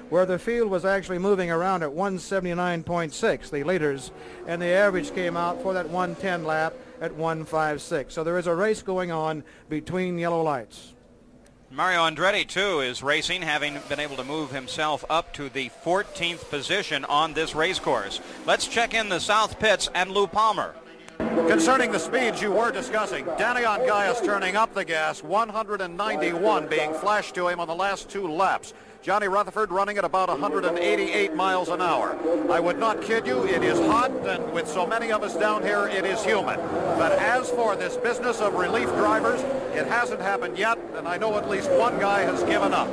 where the field was actually moving around at 179.6, the leaders, and the average came out for that 110 lap at 156. So there is a race going on between yellow lights. Mario Andretti, too, is racing, having been able to move himself up to the 14th position on this race course. Let's check in the South Pits and Lou Palmer. Concerning the speeds you were discussing, Daniel Gaius turning up the gas, 191 being flashed to him on the last 2 laps. Johnny Rutherford running at about 188 miles an hour. I would not kid you, it is hot, and with so many of us down here, it is humid. But as for this business of relief drivers, it hasn't happened yet, and I know at least one guy has given up.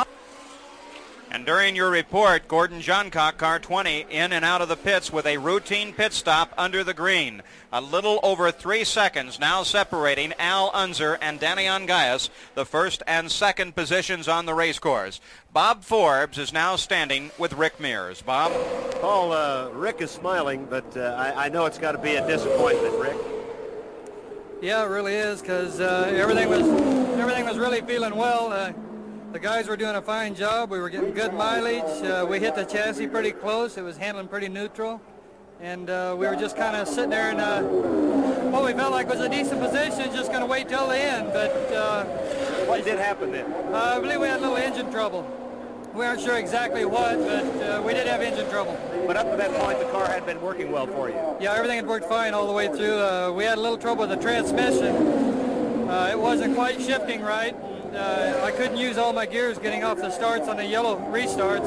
And during your report, Gordon Johncock, car 20, in and out of the pits with a routine pit stop under the green. A little over 3 seconds now separating Al Unser and Daniel Gaius, the first and second positions on the race course. Bob Forbes is now standing with Rick Mears. Bob? Paul, Rick is smiling, but I know it's got to be a disappointment, Rick. Yeah, it really is, because everything was really feeling well. The guys were doing a fine job. We were getting good mileage. We hit the chassis pretty close. It was handling pretty neutral. And we were just kind of sitting there in what we felt like was a decent position, just going to wait till the end. But what did happen then? I believe we had a little engine trouble. We aren't sure exactly what, but we did have engine trouble. But up to that point, the car had been working well for you. Yeah, everything had worked fine all the way through. We had a little trouble with the transmission. It wasn't quite shifting right. I couldn't use all my gears getting off the starts on the yellow restarts.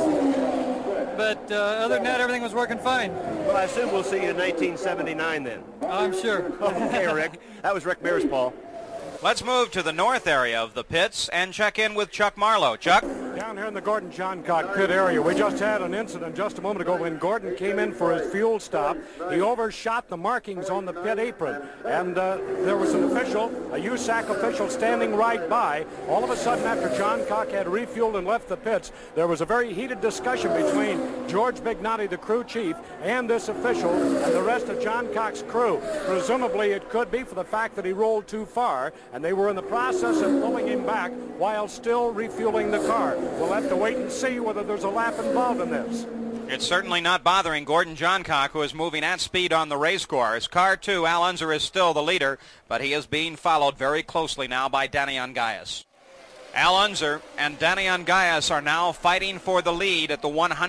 But other than that, everything was working fine. Well, I assume we'll see you in 1979 then. I'm sure. Okay, Rick. That was Rick Mears, Paul. Let's move to the north area of the pits and check in with Chuck Marlowe. Chuck? Down here in the Gordon Johncock pit area, we just had an incident just a moment ago when Gordon came in for his fuel stop. He overshot the markings on the pit apron, and there was an official, a USAC official, standing right by. All of a sudden, after Johncock had refueled and left the pits, there was a very heated discussion between George Bignotti, the crew chief, and this official and the rest of Johncock's crew. Presumably, it could be for the fact that he rolled too far, and they were in the process of pulling him back while still refueling the car. We'll have to wait and see whether there's a lap involved in this. It's certainly not bothering Gordon Johncock, who is moving at speed on the race course. Car 2, Al Unser, is still the leader, but he is being followed very closely now by Daniel Gaius. Al Unser and Daniel Gaius are now fighting for the lead at the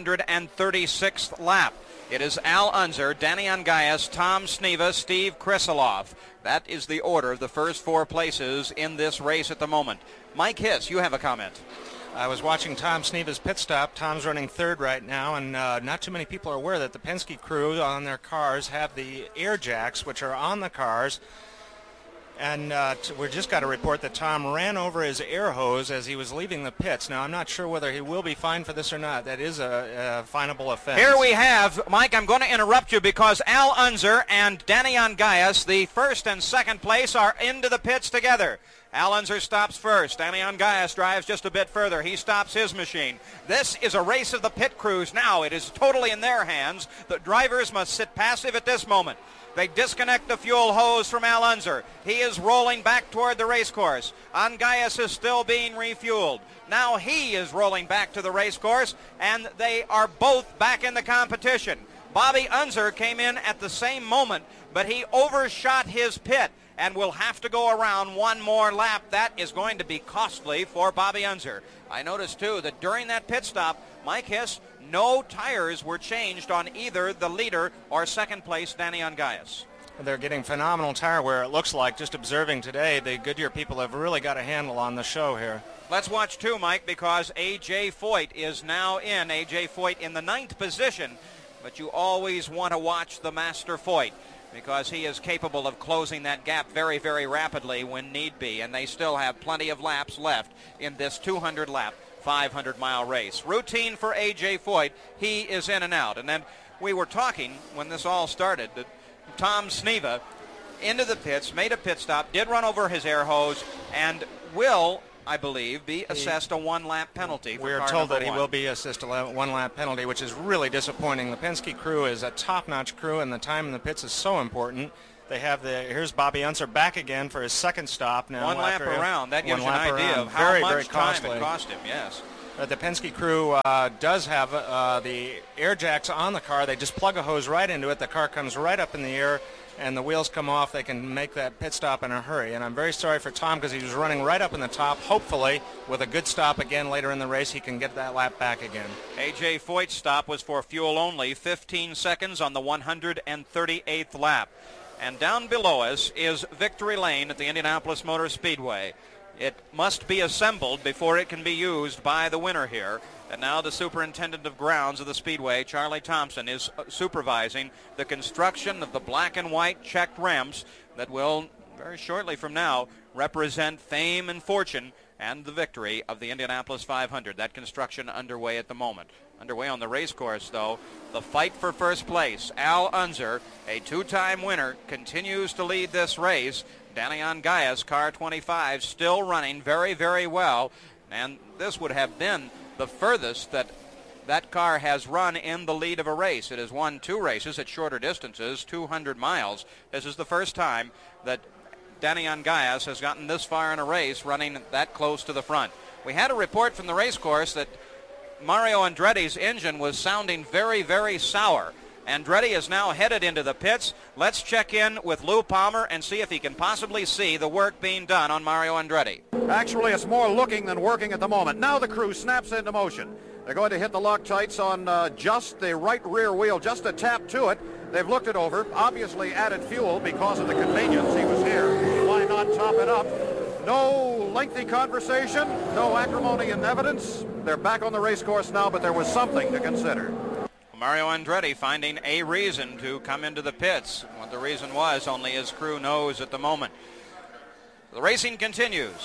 136th lap. It is Al Unser, Daniel Gaius, Tom Sneva, Steve Krisiloff. That is the order of the first 4 places in this race at the moment. Mike Hiss, you have a comment. I was watching Tom Sneva's pit stop. Tom's running third right now, and not too many people are aware that the Penske crew on their cars have the air jacks, which are on the cars. And we just got a report that Tom ran over his air hose as he was leaving the pits. Now, I'm not sure whether he will be fined for this or not. That is a finable offense. Here we have, Mike, I'm going to interrupt you because Al Unser and Daniel Gaius, the first and second place, are into the pits together. Al Unser stops first. Daniel Gaius drives just a bit further. He stops his machine. This is a race of the pit crews now. It is totally in their hands. The drivers must sit passive at this moment. They disconnect the fuel hose from Al Unser. He is rolling back toward the race course. Gaius is still being refueled. Now he is rolling back to the race course, and they are both back in the competition. Bobby Unser came in at the same moment, but he overshot his pit and will have to go around one more lap. That is going to be costly for Bobby Unser. I noticed, too, that during that pit stop, Mike Hiss, no tires were changed on either the leader or second place, Daniel Gaius. They're getting phenomenal tire wear, it looks like. Just observing today, the Goodyear people have really got a handle on the show here. Let's watch, too, Mike, because A.J. Foyt is now in. A.J. Foyt in the 9th position, but you always want to watch the Master Foyt, because he is capable of closing that gap very, very rapidly when need be, and they still have plenty of laps left in this 200-lap, 500-mile race. Routine for A.J. Foyt. He is in and out. And then we were talking when this all started that Tom Sneva into the pits, made a pit stop, did run over his air hose, and will, I believe, be assessed a one-lap penalty. We are told that he will be assessed a one-lap penalty, which is really disappointing. The Penske crew is a top-notch crew, and the time in the pits is so important. They have here's Bobby Unser back again for his second stop now. One lap around. That gives you an idea of how much time it cost him, yes. The Penske crew does have the air jacks on the car. They just plug a hose right into it. The car comes right up in the air, and the wheels come off. They can make that pit stop in a hurry. And I'm very sorry for Tom because he was running right up in the top. Hopefully, with a good stop again later in the race, he can get that lap back again. A.J. Foyt's stop was for fuel only, 15 seconds on the 138th lap. And down below us is Victory Lane at the Indianapolis Motor Speedway. It must be assembled before it can be used by the winner here. And now the superintendent of grounds of the Speedway, Charlie Thompson, is supervising the construction of the black and white checked ramps that will, very shortly from now, represent fame and fortune and the victory of the Indianapolis 500. That construction underway at the moment. Underway on the race course, though, the fight for first place. Al Unser, a two-time winner, continues to lead this race. Daniel Gaius, car 25, still running very, very well. And this would have been the furthest that car has run in the lead of a race. It has won 2 races at shorter distances, 200 miles. This is the first time that Daniel Gaius has gotten this far in a race running that close to the front. We had a report from the race course that Mario Andretti's engine was sounding very, very sour. Andretti is now headed into the pits. Let's check in with Lou Palmer and see if he can possibly see the work being done on Mario Andretti. Actually, it's more looking than working at the moment. Now the crew snaps into motion. They're going to hit the Loctites on just the right rear wheel, just a tap to it. They've looked it over, obviously added fuel because of the convenience. He was here. Why not top it up? No lengthy conversation, no acrimony in evidence. They're back on the race course now, but there was something to consider. Mario Andretti finding a reason to come into the pits. What the reason was, only his crew knows at the moment. The racing continues.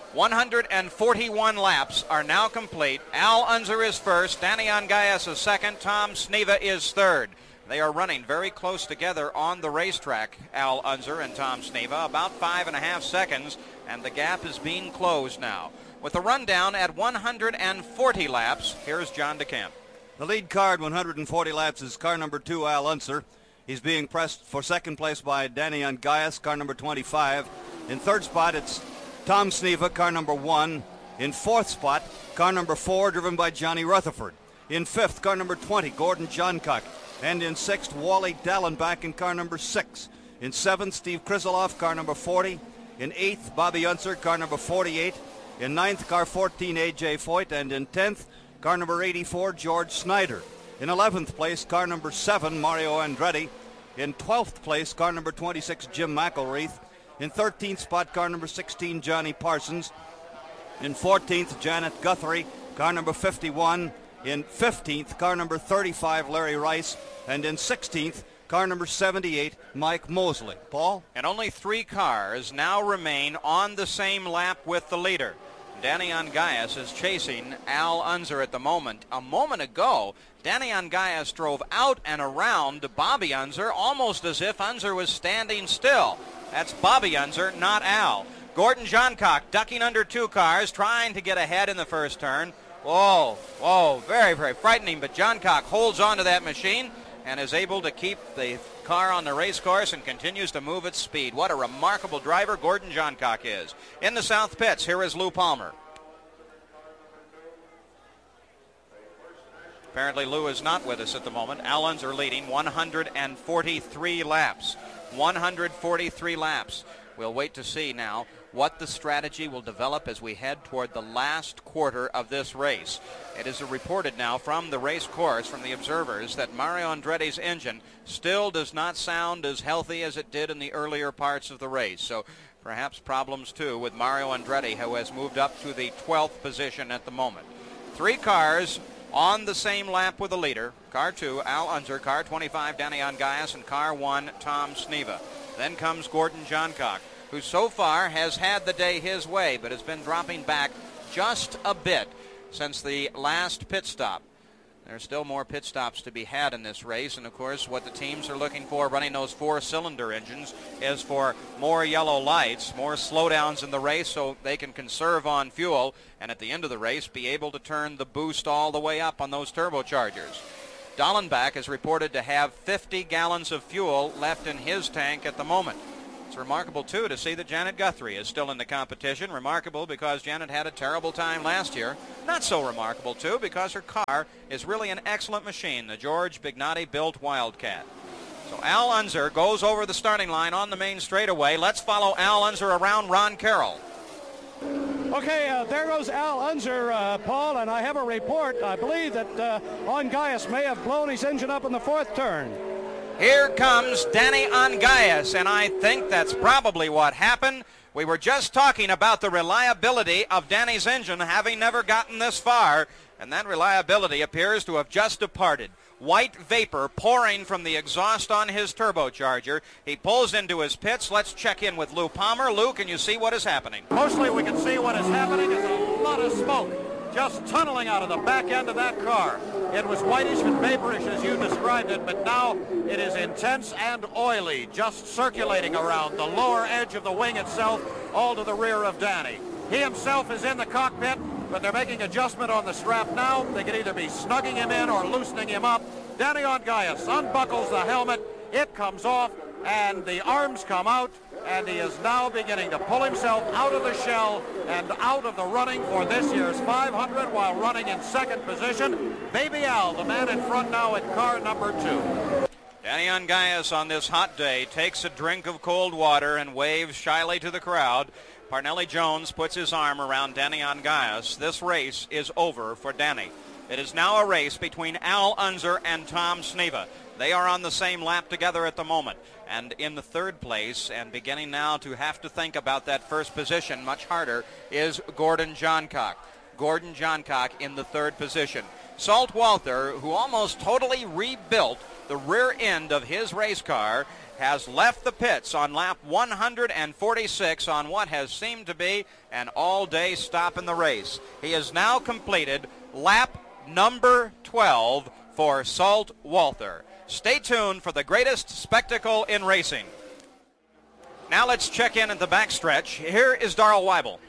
141 laps are now complete. Al Unser is first, Daniel Gaius is second, Tom Sneva is third. They are running very close together on the racetrack, Al Unser and Tom Sneva, about 5.5 seconds, and the gap is being closed now. With the rundown at 140 laps, here's John DeCamp. The lead car at 140 laps is car number 2, Al Unser. He's being pressed for second place by Daniel Gaius, car number 25. In third spot, it's Tom Sneva, car number 1. In fourth spot, car number 4, driven by Johnny Rutherford. In fifth, car number 20, Gordon Johncock. And in sixth, Wally Dallenbach in car number 6. In seventh, Steve Kriseloff, car number 40. In eighth, Bobby Unser, car number 48. In ninth, car 14, A.J. Foyt. And in 10th, car number 84, George Snyder. In 11th place, car number 7, Mario Andretti. In 12th place, car number 26, Jim McElreath. In 13th spot, car number 16, Johnny Parsons. In 14th, Janet Guthrie, car number 51. In 15th, car number 35, Larry Rice. And in 16th, car number 78, Mike Mosley. Paul? And only 3 cars now remain on the same lap with the leader. Daniel Gaius is chasing Al Unser at the moment. A moment ago, Daniel Gaius drove out and around Bobby Unser almost as if Unser was standing still. That's Bobby Unser, not Al. Gordon Johncock ducking under 2 cars, trying to get ahead in the first turn. Whoa, very, very frightening, but Johncock holds on to that machine and is able to keep the car on the race course and continues to move at speed. What a remarkable driver Gordon Johncock is. In the south pits, here is Lou Palmer. Apparently Lou is not with us at the moment. Al Unser leading 143 laps. 143 laps. We'll wait to see now what the strategy will develop as we head toward the last quarter of this race. It is reported now from the race course, from the observers, that Mario Andretti's engine still does not sound as healthy as it did in the earlier parts of the race. So perhaps problems, too, with Mario Andretti, who has moved up to the 12th position at the moment. 3 cars on the same lap with the leader. Car 2, Al Unser. Car 25, Daniel Gaius. And car 1, Tom Sneva. Then comes Gordon Johncock, who so far has had the day his way, but has been dropping back just a bit since the last pit stop. There's still more pit stops to be had in this race, and of course what the teams are looking for running those 4-cylinder engines is for more yellow lights, more slowdowns in the race so they can conserve on fuel, and at the end of the race be able to turn the boost all the way up on those turbochargers. Dallenbach is reported to have 50 gallons of fuel left in his tank at the moment. It's remarkable, too, to see that Janet Guthrie is still in the competition. Remarkable because Janet had a terrible time last year. Not so remarkable, too, because her car is really an excellent machine, the George Bignati-built Wildcat. So Al Unser goes over the starting line on the main straightaway. Let's follow Al Unser around Ron Carroll. Okay, there goes Al Unser, Paul, and I have a report. I believe that Ongaias may have blown his engine up in the fourth turn. Here comes Danny Ongaias, and I think that's probably what happened. We were just talking about the reliability of Danny's engine having never gotten this far, and that reliability appears to have just departed. White vapor pouring from the exhaust on his turbocharger. He pulls into his pits. Let's check in with Lou Palmer. Lou, can you see what is happening? Mostly we can see what is happening is a lot of smoke just tunneling out of the back end of that car. It was whitish and vaporish as you described it, but now it is intense and oily, just circulating around the lower edge of the wing itself, all to the rear of Danny. He himself is in the cockpit, but they're making adjustment on the strap now. They could either be snugging him in or loosening him up. Danny Ongaias unbuckles the helmet. It comes off, and the arms come out, and he is now beginning to pull himself out of the shell and out of the running for this year's 500 while running in second position. Baby Al, the man in front now at car number 2. Danny Ongaias on this hot day takes a drink of cold water and waves shyly to the crowd. Parnelli Jones puts his arm around Danny Ongaias. This race is over for Danny. It is now a race between Al Unser and Tom Sneva. They are on the same lap together at the moment. And in the third place, and beginning now to have to think about that first position much harder, is Gordon Johncock. Gordon Johncock in the third position. Salt Walther, who almost totally rebuilt the rear end of his race car, has left the pits on lap 146 on what has seemed to be an all-day stop in the race. He has now completed lap number 12 for Salt Walther. Stay tuned for the greatest spectacle in racing. Now let's check in at the backstretch. Here is Darrell Weibel.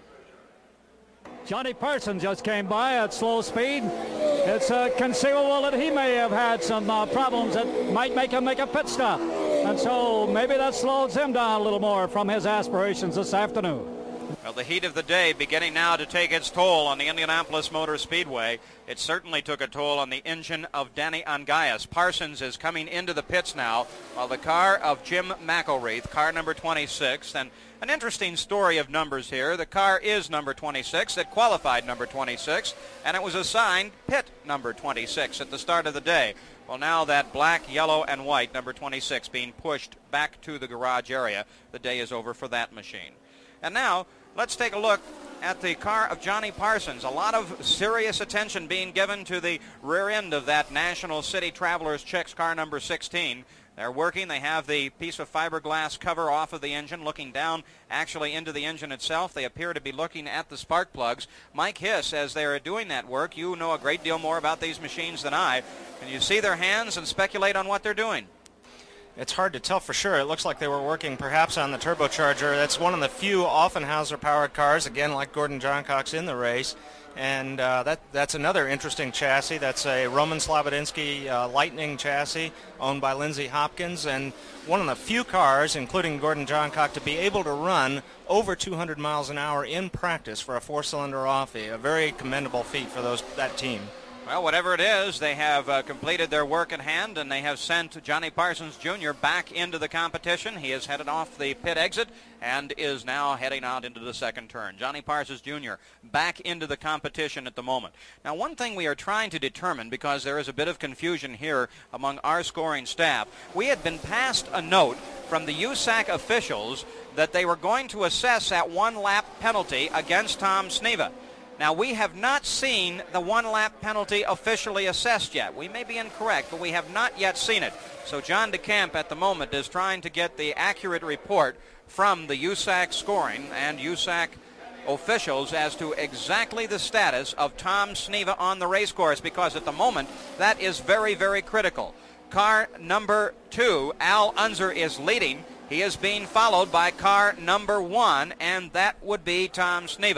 Johnny Parsons just came by at slow speed. It's conceivable that he may have had some problems that might make him make a pit stop. And so maybe that slows him down a little more from his aspirations this afternoon. Well, the heat of the day beginning now to take its toll on the Indianapolis Motor Speedway. It certainly took a toll on the engine of Danny Ongaias. Parsons is coming into the pits now, while the car of Jim McElreath, car number 26, and an interesting story of numbers here. The car is number 26. It qualified number 26, and it was assigned pit number 26 at the start of the day. Well, now that black, yellow, and white, number 26, being pushed back to the garage area, the day is over for that machine. And now, let's take a look at the car of Johnny Parsons. A lot of serious attention being given to the rear end of that National City Travelers Chicks car number 16. They're working. They have the piece of fiberglass cover off of the engine, looking down actually into the engine itself. They appear to be looking at the spark plugs. Mike Hiss, as they are doing that work, you know a great deal more about these machines than I. Can you see their hands and speculate on what they're doing? It's hard to tell for sure. It looks like they were working perhaps on the turbocharger. That's one of the few Offenhauser-powered cars, again, like Gordon Johncock's in the race. And that's another interesting chassis. That's a Roman Slobodinsky Lightning chassis owned by Lindsey Hopkins, and one of the few cars, including Gordon Johncock, to be able to run over 200 miles an hour in practice for a four-cylinder Offie. A very commendable feat for that team. Well, whatever it is, they have completed their work at hand, and they have sent Johnny Parsons Jr. back into the competition. He has headed off the pit exit and is now heading out into the second turn. Johnny Parsons Jr. back into the competition at the moment. Now, one thing we are trying to determine, because there is a bit of confusion here among our scoring staff, we had been passed a note from the USAC officials that they were going to assess that one-lap penalty against Tom Sneva. Now, we have not seen the one-lap penalty officially assessed yet. We may be incorrect, but we have not yet seen it. So John DeCamp at the moment is trying to get the accurate report from the USAC scoring and USAC officials as to exactly the status of Tom Sneva on the race course, because at the moment that is very, very critical. Car number 2, Al Unser, is leading. He is being followed by car number 1, and that would be Tom Sneva.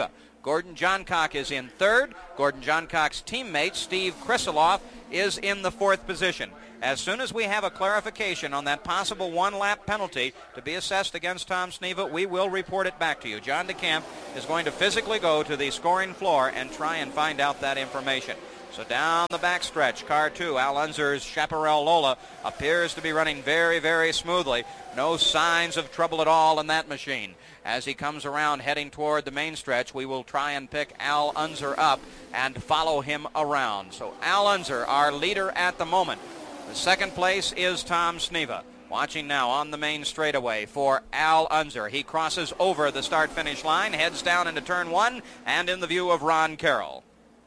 Gordon Johncock is in third. Gordon Johncock's teammate, Steve Krisiloff, is in the fourth position. As soon as we have a clarification on that possible one-lap penalty to be assessed against Tom Sneva, we will report it back to you. John DeCamp is going to physically go to the scoring floor and try and find out that information. So down the backstretch, car 2, Al Unser's Chaparral Lola, appears to be running very, very smoothly. No signs of trouble at all in that machine. As he comes around heading toward the main stretch, we will try and pick Al Unser up and follow him around. So Al Unser, our leader at the moment. The second place is Tom Sneva. Watching now on the main straightaway for Al Unser. He crosses over the start-finish line, heads down into turn 1, and in the view of Ron Carroll.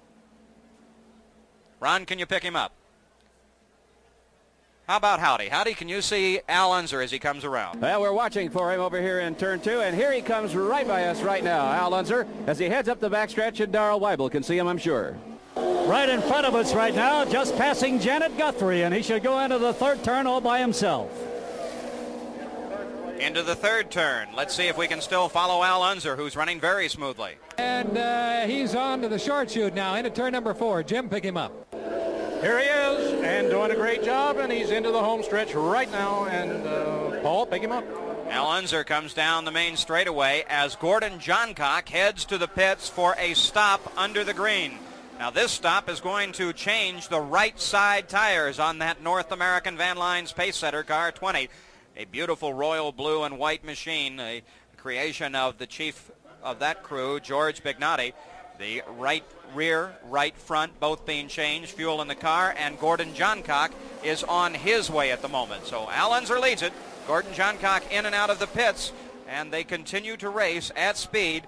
Ron, can you pick him up? How about Howdy? Howdy, can you see Al Unser as he comes around? Well, we're watching for him over here in turn 2, and here he comes right by us right now, Al Unser, as he heads up the backstretch, and Darrell Weibel can see him, I'm sure. Right in front of us right now, just passing Janet Guthrie, and he should go into the third turn all by himself. Into the third turn. Let's see if we can still follow Al Unser, who's running very smoothly. And he's on to the short chute now, into turn number 4. Jim, pick him up. Here he is, and doing a great job, and he's into the home stretch right now, and Paul, pick him up. Al Unser comes down the main straightaway as Gordon Johncock heads to the pits for a stop under the green. Now this stop is going to change the right side tires on that North American Van Lines Pace Setter car 20. A beautiful royal blue and white machine, a creation of the chief of that crew, George Bignotti. The right rear, right front, both being changed, fuel in the car, and Gordon Johncock is on his way at the moment. So Al Unser leads it. Gordon Johncock in and out of the pits, and they continue to race at speed.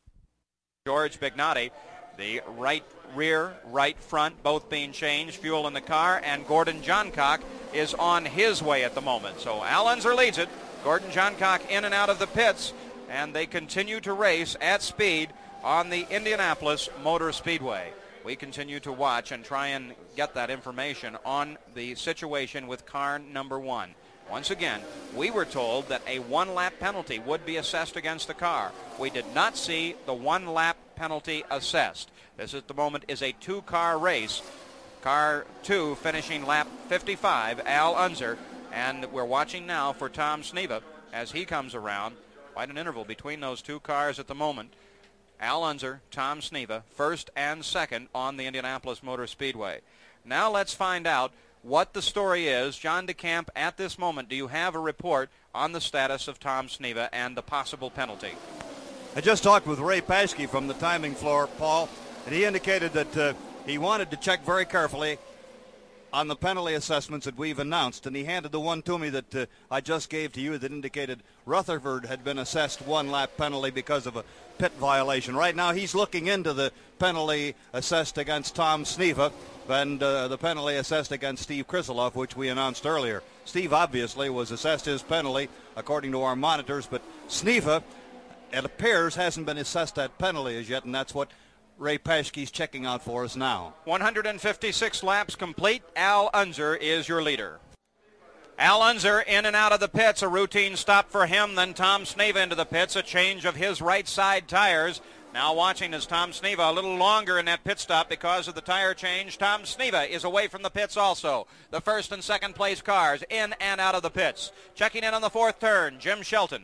George Bignotti, the right rear, right front, both being changed, fuel in the car, and Gordon Johncock is on his way at the moment. So Al Unser leads it. Gordon Johncock in and out of the pits, and they continue to race at speed on the Indianapolis Motor Speedway. We continue to watch and try and get that information on the situation with car number 1. Once again, we were told that a one-lap penalty would be assessed against the car. We did not see the one-lap penalty assessed. This at the moment is a two-car race. Car 2 finishing lap 55, Al Unser, and we're watching now for Tom Sneva as he comes around. Quite an interval between those two cars at the moment. Al Unser, Tom Sneva, first and second on the Indianapolis Motor Speedway. Now let's find out what the story is. John DeCamp, at this moment, do you have a report on the status of Tom Sneva and the possible penalty? I just talked with Ray Paschke from the timing floor, Paul, and he indicated that he wanted to check very carefully on the penalty assessments that we've announced, and he handed the one to me that I just gave to you that indicated Rutherford had been assessed one-lap penalty because of a pit violation. Right now he's looking into the penalty assessed against Tom Sneva and the penalty assessed against Steve Krisiloff, which we announced earlier. Steve obviously was assessed his penalty according to our monitors, but Sneva, it appears, hasn't been assessed that penalty as yet, and that's what Ray Paschke's checking out for us now. 156 laps complete. Al Unser is your leader. Al Unser in and out of the pits, a routine stop for him. Then Tom Sneva into the pits, a change of his right side tires. Now watching as Tom Sneva a little longer in that pit stop because of the tire change. Tom Sneva is away from the pits also. The first and second place cars in and out of the pits. Checking in on the fourth turn, Jim Shelton.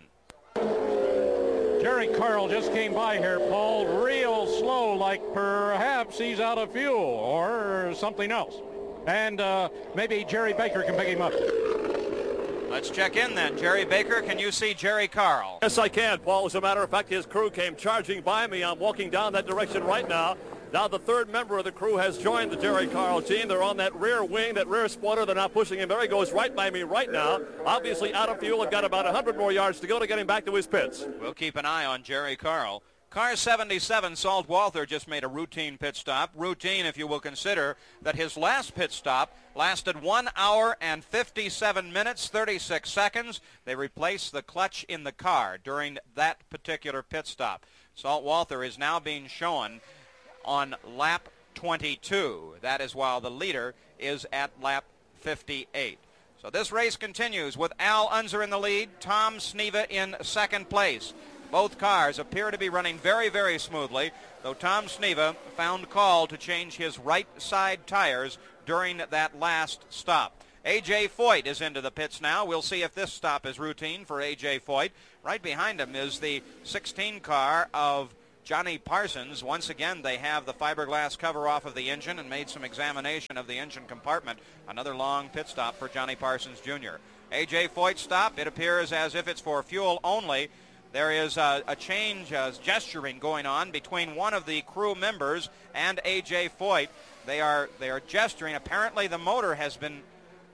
Jerry Carl just came by here, Paul, real slow, like perhaps he's out of fuel or something else. And maybe Jerry Baker can pick him up. Let's check in then. Jerry Baker, can you see Jerry Carl? Yes, I can, Paul. As a matter of fact, his crew came charging by me. I'm walking down that direction right now. Now the third member of the crew has joined the Jerry Carl team. They're on that rear wing, that rear spoiler. They're now pushing him. There he goes right by me right now. Obviously out of fuel. They've got about 100 more yards to go to get him back to his pits. We'll keep an eye on Jerry Carl. Car 77, Salt Walther, just made a routine pit stop. Routine, if you will consider that his last pit stop lasted 1 hour and 57 minutes, 36 seconds. They replaced the clutch in the car during that particular pit stop. Salt Walther is now being shown on lap 22. That is while the leader is at lap 58. So this race continues with Al Unser in the lead, Tom Sneva in second place. Both cars appear to be running very, very smoothly. though Tom Sneva found call to change his right side tires during that last stop. A.J. Foyt is into the pits now. We'll see if this stop is routine for A.J. Foyt. Right behind him is the 16 car of Johnny Parsons. Once again, they have the fiberglass cover off of the engine and made some examination of the engine compartment. Another long pit stop for Johnny Parsons Jr. A.J. Foyt stop. It appears as if it's for fuel only. There is a change, gesturing going on between one of the crew members and A.J. Foyt. They are gesturing. Apparently the motor has been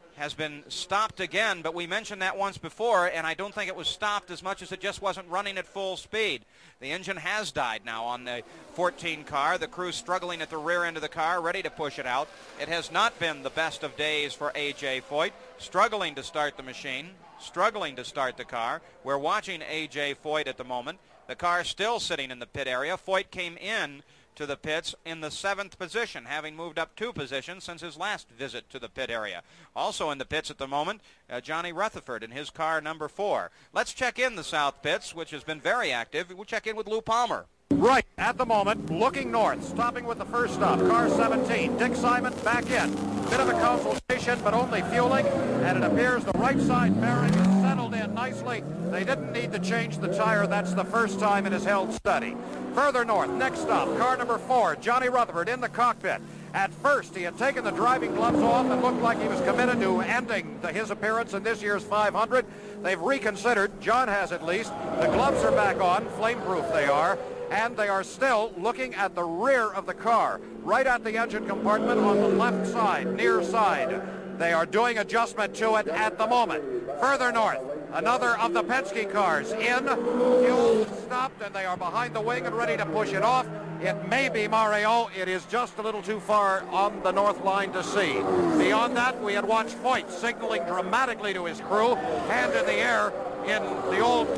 stopped again, but we mentioned that once before, and I don't think it was stopped as much as it just wasn't running at full speed. The engine has died now on the 14 car. The crew struggling at the rear end of the car, ready to push it out. It has not been the best of days for A.J. Foyt, struggling to start the machine, struggling to start the car. We're watching A.J. Foyt at the moment. The car still sitting in the pit area. Foyt came in to the pits in the 7th position, having moved up 2 positions since his last visit to the pit area. Also in the pits at the moment, Johnny Rutherford in his car number 4. Let's check in the South pits, which has been very active. We'll check in with Lou Palmer. Right at the moment, looking north, stopping with the first stop, car 17. Dick Simon back in. Bit of a consultation, but only fueling, and it appears the right side bearing is settled in nicely. They didn't need to change the tire. That's the first time it has held steady. Further north, next stop, car number 4, Johnny Rutherford in the cockpit. At first, he had taken the driving gloves off and looked like he was committed to ending his appearance in this year's 500. They've reconsidered. John has at least. The gloves are back on, flame-proof they are, and they are still looking at the rear of the car, right at the engine compartment on the left side, near side. They are doing adjustment to it at the moment. Further north, another of the Penske cars in. Fuel stopped, and they are behind the wing and ready to push it off. It may be Mario. It is just a little too far on the north line to see. Beyond that, we had watched Foyt signaling dramatically to his crew, hand in the air. In the old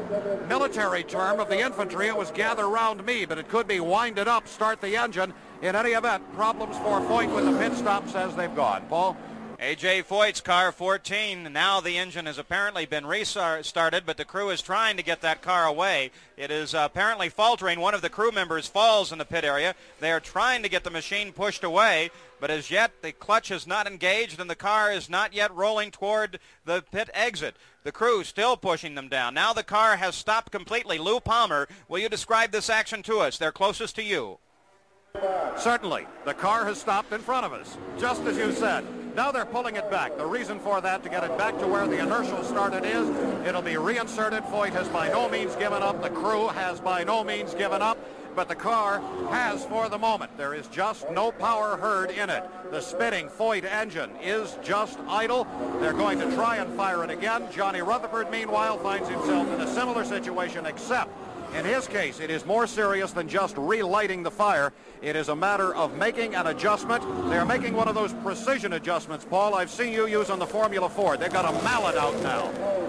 military term of the infantry, it was gather round me, but it could be wind it up, start the engine. In any event, problems for Foyt with the pit stops as they've gone. Paul? A.J. Foyt's car 14. Now the engine has apparently been restarted, but the crew is trying to get that car away. It is apparently faltering. One of the crew members falls in the pit area. They are trying to get the machine pushed away, but as yet the clutch is not engaged and the car is not yet rolling toward the pit exit. The crew still pushing them down. Now the car has stopped completely. Lou Palmer, will you describe this action to us? They're closest to you. Certainly. The car has stopped in front of us, just as you said. Now they're pulling it back. The reason for that, to get it back to where the inertial started is, it'll be reinserted. Foyt has by no means given up. The crew has by no means given up. But the car has for the moment. There is just no power heard in it. The spinning Foyt engine is just idle. They're going to try and fire it again. Johnny Rutherford, meanwhile, finds himself in a similar situation, except in his case, it is more serious than just relighting the fire. It is a matter of making an adjustment. They're making one of those precision adjustments, Paul, I've seen you use on the Formula Ford. They've got a mallet out now.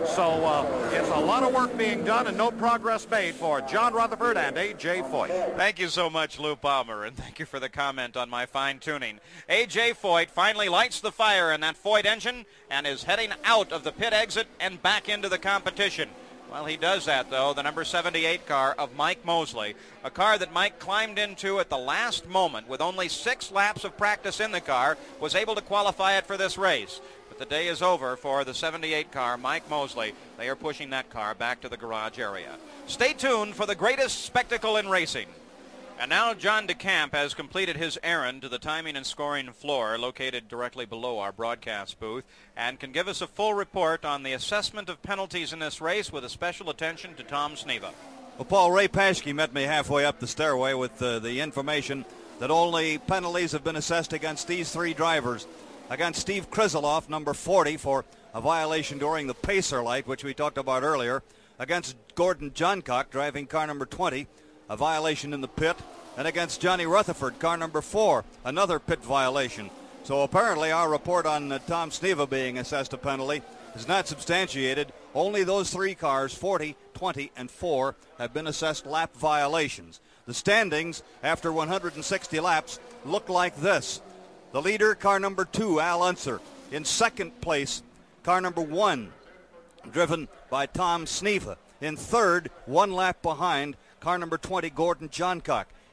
So it's a lot of work being done and no progress made for John Rutherford and A.J. Foyt. Thank you so much, Lou Palmer, and thank you for the comment on my fine-tuning. A.J. Foyt finally lights the fire in that Foyt engine and is heading out of the pit exit and back into the competition. While he does that, though, the number 78 car of Mike Mosley, a car that Mike climbed into at the last moment with only 6 laps of practice in the car, was able to qualify it for this race. But the day is over for the 78 car, Mike Mosley. They are pushing that car back to the garage area. Stay tuned for the greatest spectacle in racing. And now John DeCamp has completed his errand to the timing and scoring floor located directly below our broadcast booth and can give us a full report on the assessment of penalties in this race with a special attention to Tom Sneva. Well, Paul, Ray Paschke met me halfway up the stairway with the information that only penalties have been assessed against these 3 drivers. Against Steve Krizeloff, number 40, for a violation during the pacer light, which we talked about earlier. Against Gordon Johncock, driving car number 20, a violation in the pit, and against Johnny Rutherford, car number 4, another pit violation. So apparently our report on Tom Sneva being assessed a penalty is not substantiated. Only those 3 cars, 40, 20, and 4, have been assessed lap violations. The standings after 160 laps look like this. The leader, car number 2, Al Unser. In second place, car number 1, driven by Tom Sneva. In third, 1 lap behind, car number 20, Gordon Johncock.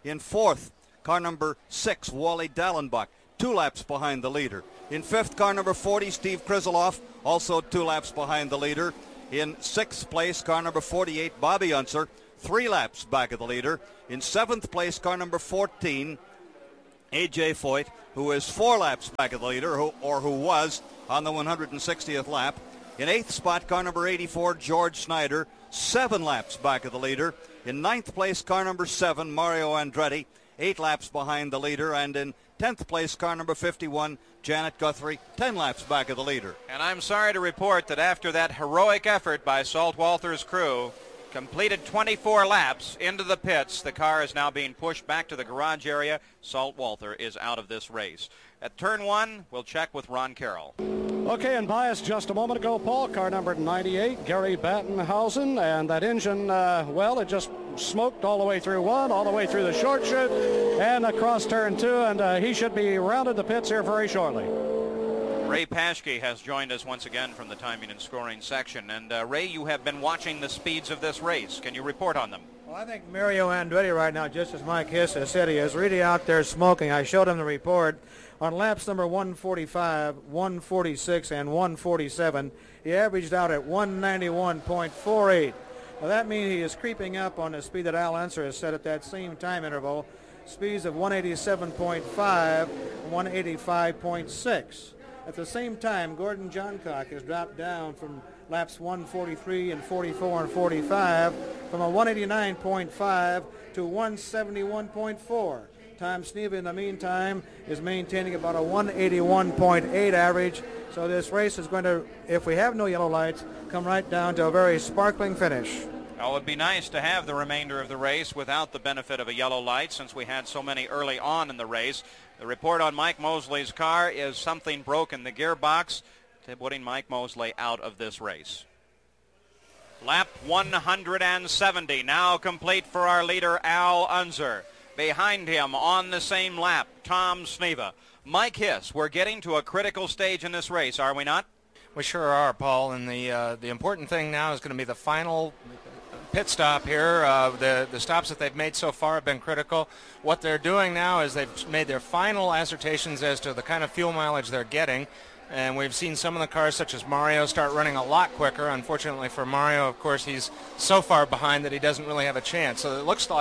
In fourth, car number 6, Wally Dallenbach, 2 laps behind the leader. In fifth, car number 40, Steve Krizeloff, also 2 laps behind the leader. In sixth place, car number 48, Bobby Unser, 3 laps back of the leader. In seventh place, car number 14, A.J. Foyt, who is 4 laps back of the leader, who was on the 160th lap. In eighth spot, car number 84, George Snyder, 7 laps back of the leader. In ninth place, car number 7, Mario Andretti, 8 laps behind the leader. And in 10th place, car number 51, Janet Guthrie, 10 laps back of the leader. And I'm sorry to report that after that heroic effort by Salt Walther's crew, completed 24 laps into the pits, the car is now being pushed back to the garage area. Salt Walther is out of this race. At turn 1, we'll check with Ron Carroll. Okay, and by us just a moment ago, Paul, car number 98, Gary Battenhausen, and that engine, well, it just smoked all the way through 1, all the way through the short chute, and across turn 2, and he should be rounded the pits here very shortly. Ray Paschke has joined us once again from the timing and scoring section. And Ray, you have been watching the speeds of this race. Can you report on them? Well, I think Mario Andretti right now, just as Mike Hiss has said, he is really out there smoking. I showed him the report. On laps number 145, 146, and 147, he averaged out at 191.48. Now that means he is creeping up on the speed that Al Unser has set at that same time interval, speeds of 187.5, 185.6. At the same time, Gordon Johncock has dropped down from laps 143 and 44 and 45 from a 189.5 to 171.4. Tom Sneva, in the meantime, is maintaining about a 181.8 average. So this race is going to, if we have no yellow lights, come right down to a very sparkling finish. Well, it would be nice to have the remainder of the race without the benefit of a yellow light, since we had so many early on in the race. The report on Mike Mosley's car is something broke in the gearbox, putting Mike Mosley out of this race. Lap 170 now complete for our leader, Al Unser. Behind him on the same lap, Tom Sneva. Mike Hiss, we're getting to a critical stage in this race, are we not? We sure are, Paul, and the important thing now is going to be the final pit stop here. The stops that they've made so far have been critical. What they're doing now is they've made their final assertions as to the kind of fuel mileage they're getting, and we've seen some of the cars, such as Mario, start running a lot quicker. Unfortunately for Mario, of course, he's so far behind that he doesn't really have a chance. So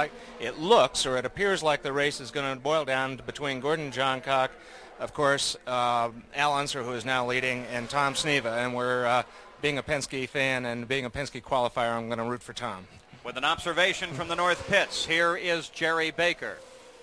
it appears like the race is going to boil down to between Gordon Johncock, of course, Al Unser, who is now leading, and Tom Sneva. And we're being a Penske fan and being a Penske qualifier, I'm going to root for Tom. With an observation from the North Pits, here is Jerry Baker.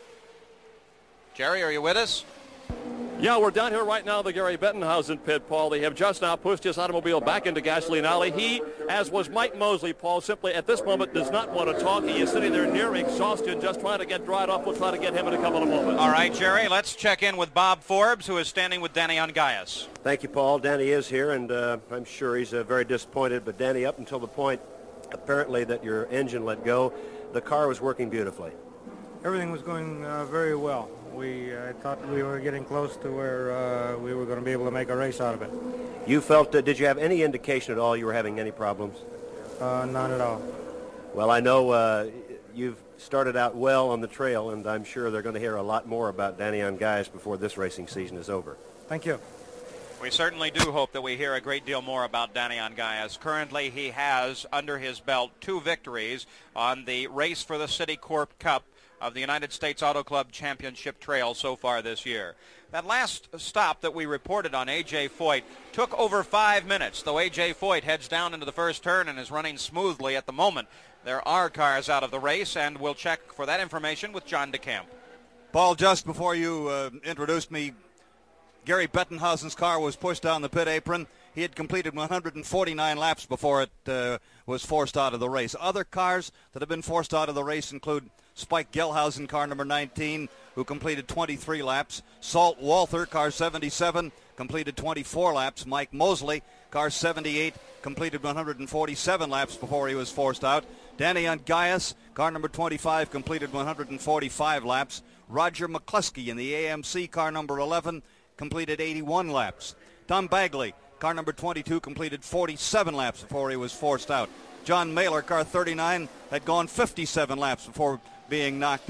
Jerry, are you with us? Yeah, we're down here right now, the Gary Bettenhausen pit, Paul. They have just now pushed his automobile back into Gasoline Alley. He, as was Mike Mosley, Paul, simply at this moment does not want to talk. He is sitting there near exhaustion, just trying to get dried off. We'll try to get him in a couple of moments. All right, Jerry, let's check in with Bob Forbes, who is standing with Danny Ongayas. Thank you, Paul. Danny is here, and I'm sure he's very disappointed. But, Danny, up until the point, apparently, that your engine let go, the car was working beautifully. Everything was going very well. We thought we were getting close to where we were going to be able to make a race out of it. You felt, did you have any indication at all you were having any problems? None at all. Well, I know you've started out well on the trail, and I'm sure they're going to hear a lot more about Danny Ongayas before this racing season is over. Thank you. We certainly do hope that we hear a great deal more about Danny Ongayas. Currently, he has under his belt 2 victories on the Race for the Citicorp Cup of the United States Auto Club Championship Trail so far this year. That last stop that we reported on A.J. Foyt took over 5 minutes, though A.J. Foyt heads down into the first turn and is running smoothly at the moment. There are cars out of the race, and we'll check for that information with John DeCamp. Paul, just before you introduced me, Gary Bettenhausen's car was pushed down the pit apron. He had completed 149 laps before it was forced out of the race. Other cars that have been forced out of the race include Spike Gelhausen, car number 19, who completed 23 laps. Salt Walther, car 77, completed 24 laps. Mike Mosley, car 78, completed 147 laps before he was forced out. Danny Ongayas, car number 25, completed 145 laps. Roger McCluskey in the AMC, car number 11, completed 81 laps. Tom Bagley, car number 22, completed 47 laps before he was forced out. John Mailer, car 39, had gone 57 laps before being knocked out.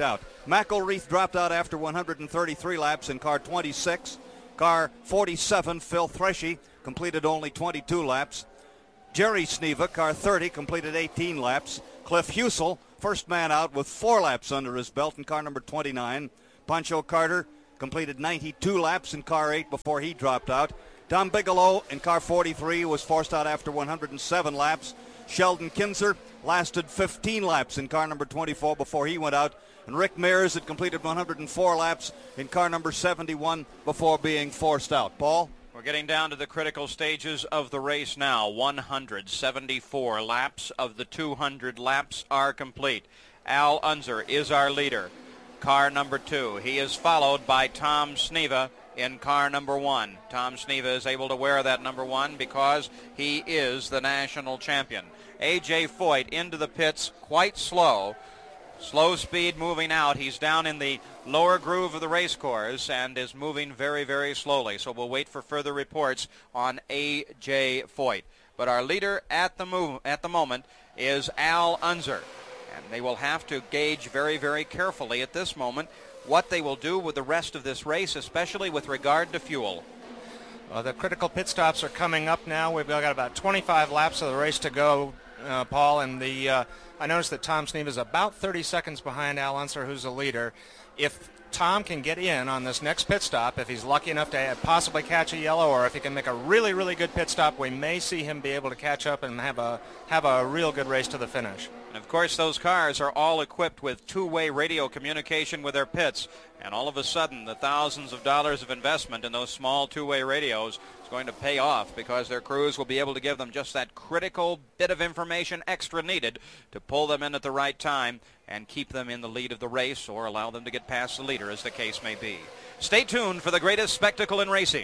McElreath dropped out after 133 laps in car 26. Car 47, Phil Threshy, completed only 22 laps. Jerry Sneva, car 30, completed 18 laps. Cliff Husel, first man out with 4 laps under his belt in car number 29. Pancho Carter completed 92 laps in car 8 before he dropped out. Tom Bigelow in car 43 was forced out after 107 laps. Sheldon Kinzer lasted 15 laps in car number 24 before he went out. And Rick Mears had completed 104 laps in car number 71 before being forced out. Paul? We're getting down to the critical stages of the race now. 174 laps of the 200 laps are complete. Al Unser is our leader. Car number 2. He is followed by Tom Sneva in car number 1. Tom Sneva is able to wear that number 1 because he is the national champion. A.J. Foyt into the pits quite slow. Slow speed moving out. He's down in the lower groove of the race course and is moving very, very slowly. So we'll wait for further reports on A.J. Foyt. But our leader at the moment is Al Unser. And they will have to gauge very, very carefully at this moment what they will do with the rest of this race, especially with regard to fuel. The critical pit stops are coming up now. We've got about 25 laps of the race to go, Paul, and I noticed that Tom Sneva is about 30 seconds behind Al Unser, who's the leader. If Tom can get in on this next pit stop, if he's lucky enough to possibly catch a yellow, or if he can make a really, really good pit stop, we may see him be able to catch up and have a real good race to the finish. And of course, those cars are all equipped with two-way radio communication with their pits. And all of a sudden, the thousands of dollars of investment in those small two-way radios is going to pay off because their crews will be able to give them just that critical bit of information extra needed to pull them in at the right time and keep them in the lead of the race or allow them to get past the leader, as the case may be. Stay tuned for the greatest spectacle in racing.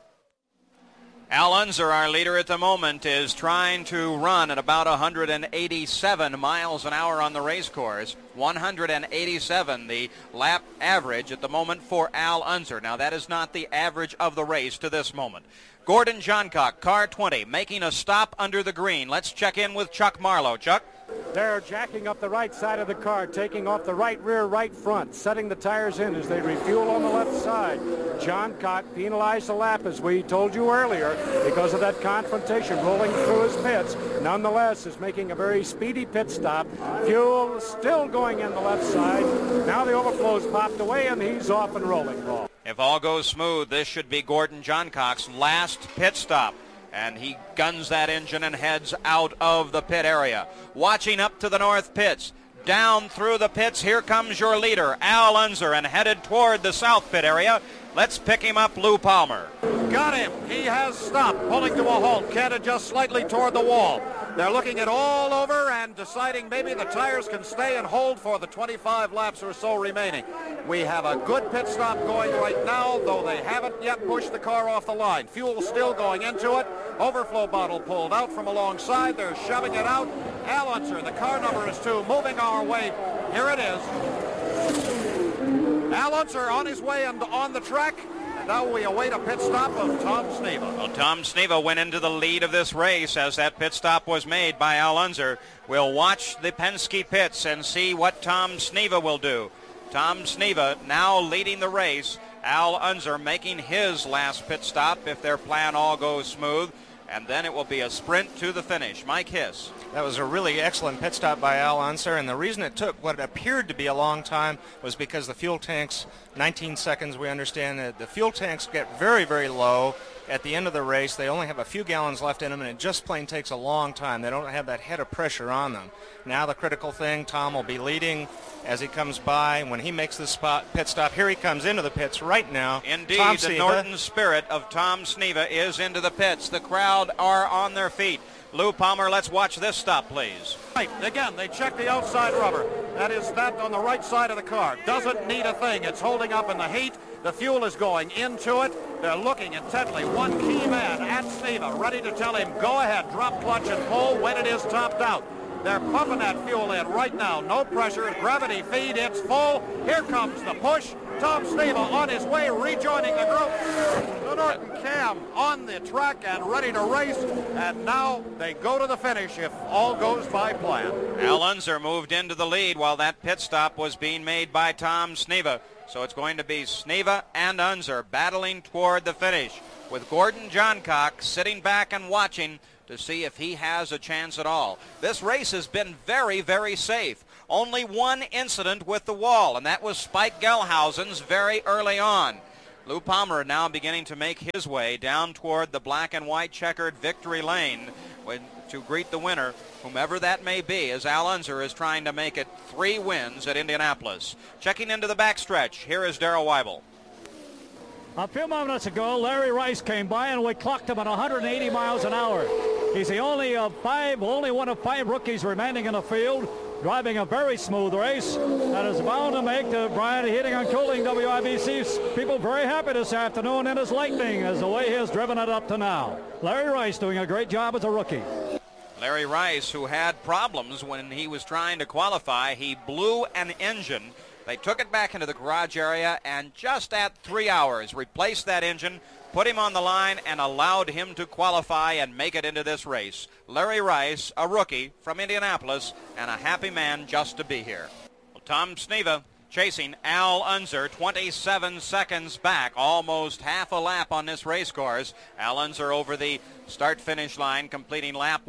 Al Unser, our leader at the moment, is trying to run at about 187 miles an hour on the race course. 187, the lap average at the moment for Al Unser. Now, that is not the average of the race to this moment. Gordon Johncock, car 20, making a stop under the green. Let's check in with Chuck Marlowe. Chuck? They're jacking up the right side of the car, taking off the right rear, right front, setting the tires in as they refuel on the left side. Johncock penalized the lap, as we told you earlier, because of that confrontation rolling through his pits. Nonetheless, is making a very speedy pit stop. Fuel still going in the left side. Now the overflow's popped away, and he's off and rolling, Paul. If all goes smooth, this should be Gordon Johncock's last pit stop. And he guns that engine and heads out of the pit area. Watching up to the north pits. Down through the pits, here comes your leader, Al Unser, and headed toward the south pit area. Let's pick him up, Lou Palmer. Got him. He has stopped, pulling to a halt, canted just slightly toward the wall. They're looking it all over and deciding maybe the tires can stay and hold for the 25 laps or so remaining. We have a good pit stop going right now, though they haven't yet pushed the car off the line. Fuel still going into it. Overflow bottle pulled out from alongside. They're shoving it out. Al Unser, the car number is 2, moving our way. Here it is. Al Unser on his way and on the track. And now we await a pit stop of Tom Sneva. Well, Tom Sneva went into the lead of this race as that pit stop was made by Al Unser. We'll watch the Penske pits and see what Tom Sneva will do. Tom Sneva now leading the race. Al Unser making his last pit stop if their plan all goes smooth. And then it will be a sprint to the finish. Mike Hiss. That was a really excellent pit stop by Al Unser, and the reason it took what appeared to be a long time was because the fuel tanks, 19 seconds, we understand that the fuel tanks get very, very low at the end of the race. They only have a few gallons left in them, and it just plain takes a long time. They don't have that head of pressure on them. Now the critical thing, Tom will be leading as he comes by. When he makes this pit stop, here he comes into the pits right now. Indeed, Tom the Sneva. Norton spirit of Tom Sneva is into the pits. The crowd are on their feet. Lou Palmer, let's watch this stop, please. Right, again, they check the outside rubber. That is that on the right side of the car. Doesn't need a thing. It's holding up in the heat. The fuel is going into it. They're looking intently. One key man at Sneva, ready to tell him, go ahead, drop clutch and pull when it is topped out. They're pumping that fuel in right now. No pressure, gravity feed, it's full. Here comes the push. Tom Sneva on his way, rejoining the group. and Cam on the track and ready to race, and now they go to the finish if all goes by plan. Al Unser moved into the lead while that pit stop was being made by Tom Sneva. So it's going to be Sneva and Unser battling toward the finish, with Gordon Johncock sitting back and watching to see if he has a chance at all. This race has been very, very safe. Only one incident with the wall, and that was Spike Gelhausen's very early on. Lou Palmer now beginning to make his way down toward the black and white checkered victory lane to greet the winner, whomever that may be, as Al Unser is trying to make it 3 wins at Indianapolis. Checking into the backstretch, here is Darrell Weibel. A few moments ago, Larry Rice came by and we clocked him at 180 miles an hour. He's the only one of 5 rookies remaining in the field, driving a very smooth race that is bound to make the Bryant Heating and Cooling WIBC people very happy this afternoon in his Lightning as the way he has driven it up to now. Larry Rice doing a great job as a rookie. Larry Rice, who had problems when he was trying to qualify, he blew an engine. They took it back into the garage area and just at 3 hours replaced that engine, put him on the line, and allowed him to qualify and make it into this race. Larry Rice, a rookie from Indianapolis, and a happy man just to be here. Well, Tom Sneva chasing Al Unser 27 seconds back, almost half a lap on this race course. Al Unser over the start-finish line, completing lap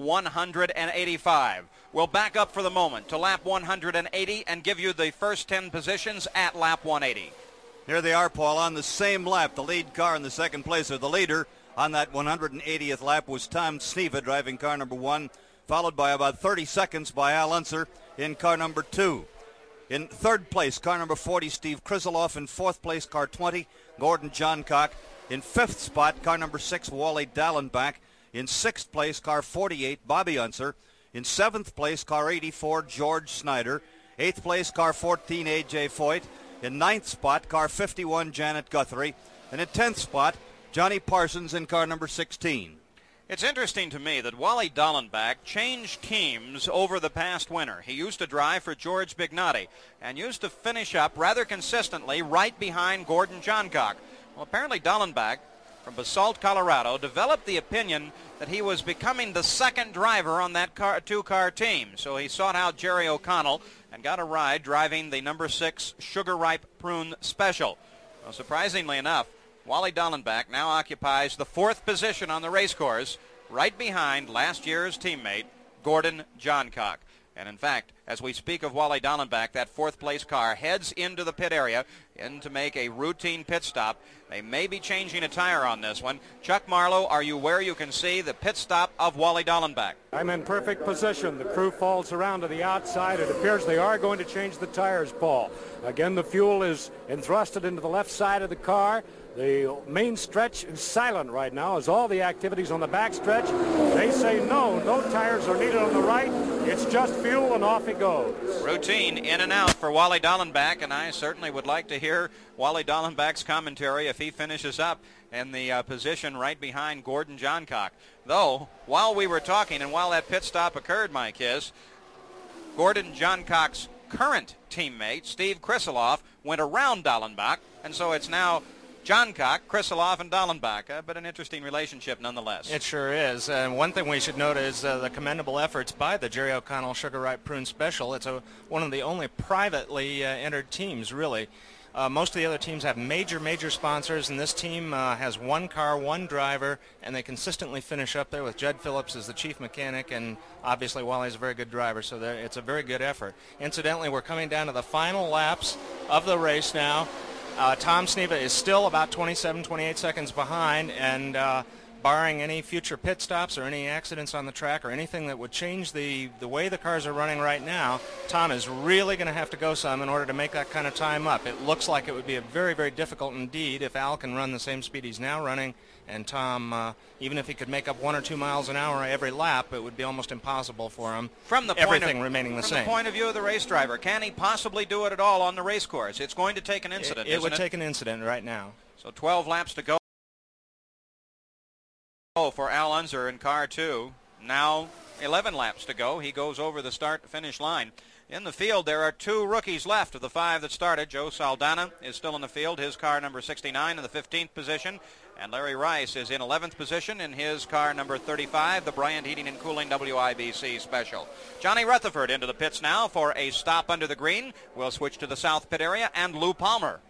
185. We'll back up for the moment to lap 180 and give you the first 10 positions at lap 180. Here they are, Paul, on the same lap. The lead car in the second place, or the leader on that 180th lap, was Tom Sneva driving car number 1, followed by about 30 seconds by Al Unser in car number 2. In third place, car number 40, Steve Kriseloff. In fourth place, car 20, Gordon Johncock. In fifth spot, car number 6, Wally Dallenbach. In sixth place, car 48, Bobby Unser. In seventh place, car 84, George Snyder. Eighth place, car 14, A.J. Foyt. In ninth spot, car 51, Janet Guthrie. And in 10th spot, Johnny Parsons in car number 16. It's interesting to me that Wally Dallenbach changed teams over the past winter. He used to drive for George Bignotti and used to finish up rather consistently right behind Gordon Johncock. Well, apparently Dallenbach from Basalt, Colorado, developed the opinion that he was becoming the second driver on that two-car team. So he sought out Jerry O'Connell and got a ride driving the number 6 Sugar Ripe Prune Special. Well, surprisingly enough, Wally Dallenbach now occupies the 4th position on the race course, right behind last year's teammate, Gordon Johncock. And in fact, as we speak of Wally Dallenbach, that 4th place car heads into the pit area to make a routine pit stop. They may be changing a tire on this one. Chuck Marlowe, are you where you can see the pit stop of Wally Dallenbach? I'm in perfect position. The crew falls around to the outside. It appears they are going to change the tires, Paul. Again, the fuel is entrusted into the left side of the car. The main stretch is silent right now as all the activities on the back stretch. They say no tires are needed on the right. It's just fuel and off he goes. Routine in and out for Wally Dallenbach, and I certainly would like to hear Wally Dallenbach's commentary if he finishes up in the position right behind Gordon Johncock. Though, while we were talking and while that pit stop occurred, Mike Hiss, Gordon Johncock's current teammate, Steve Kriseloff, went around Dallenbach, and so it's now Johncock, Kriseloff, and Dallenbach, but an interesting relationship nonetheless. It sure is. And one thing we should note is the commendable efforts by the Jerry O'Connell Sugar Ripe Prune Special. It's one of the only privately entered teams, really. Most of the other teams have major sponsors, and this team has one car, one driver, and they consistently finish up there with Judd Phillips as the chief mechanic, and obviously Wally's a very good driver, so it's a very good effort. Incidentally, we're coming down to the final laps of the race now. Tom Sneva is still about 27, 28 seconds behind, and barring any future pit stops or any accidents on the track or anything that would change the way the cars are running right now, Tom is really going to have to go some in order to make that kind of time up. It looks like it would be a very difficult indeed if Al can run the same speed he's now running, and Tom, even if he could make up 1 or 2 miles an hour every lap, it would be almost impossible for him, everything remaining the same. From the point of view of the race driver, can he possibly do it at all on the race course? It's going to take an incident, It would take an incident right now. So 12 laps to go for Al Unser in car 2. Now 11 laps to go. He goes over the start-finish line. In the field, there are 2 rookies left of the 5 that started. Joe Saldana is still in the field, his car number 69 in the 15th position. And Larry Rice is in 11th position in his car number 35, the Bryant Heating and Cooling WIBC Special. Johnny Rutherford into the pits now for a stop under the green. We'll switch to the south pit area, and Lou Palmer.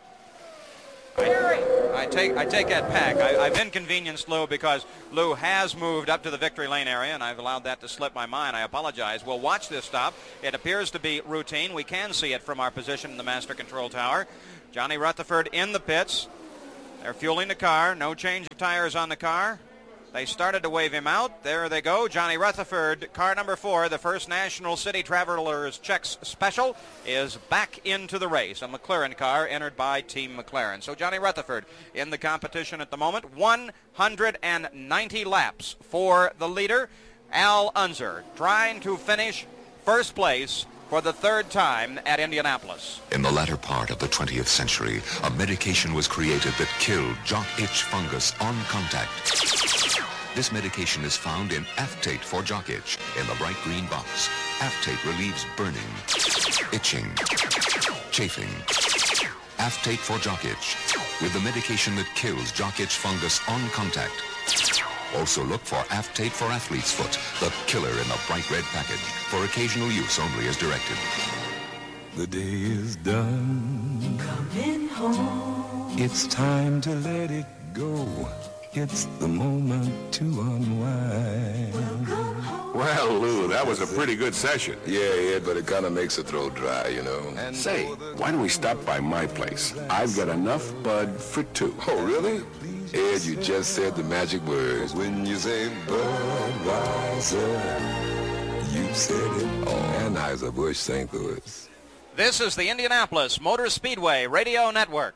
I take that back. I've inconvenienced Lou because Lou has moved up to the victory lane area, and I've allowed that to slip my mind. I apologize. We'll watch this stop. It appears to be routine. We can see it from our position in the master control tower. Johnny Rutherford in the pits. They're fueling the car. No change of tires on the car. They started to wave him out. There they go. Johnny Rutherford, car number 4, the first National City Travelers Checks Special, is back into the race. A McLaren car entered by Team McLaren. So Johnny Rutherford in the competition at the moment. 190 laps for the leader. Al Unser trying to finish first place for the 3rd time at Indianapolis. In the latter part of the 20th century, a medication was created that killed jock itch fungus on contact. This medication is found in Aftate for jock itch in the bright green box. Aftate relieves burning, itching, chafing. Aftate for jock itch, with the medication that kills jock itch fungus on contact. Also look for Aftate for athlete's foot, the killer in the bright red package, for occasional use only as directed. The day is done. Coming home. It's time to let it go. It's the moment to unwind. Well, Lou, that was a pretty good session. Yeah, but it kind of makes the throat dry, you know. And say, why don't we stop by my place? I've got enough bud for 2. Oh, really? Ed, you just said the magic words. When you say Budweiser, you said it. Anheuser-Busch, St. Louis. This is the Indianapolis Motor Speedway Radio Network.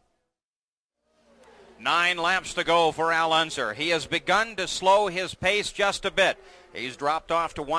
9 laps to go for Al Unser. He has begun to slow his pace just a bit. He's dropped off to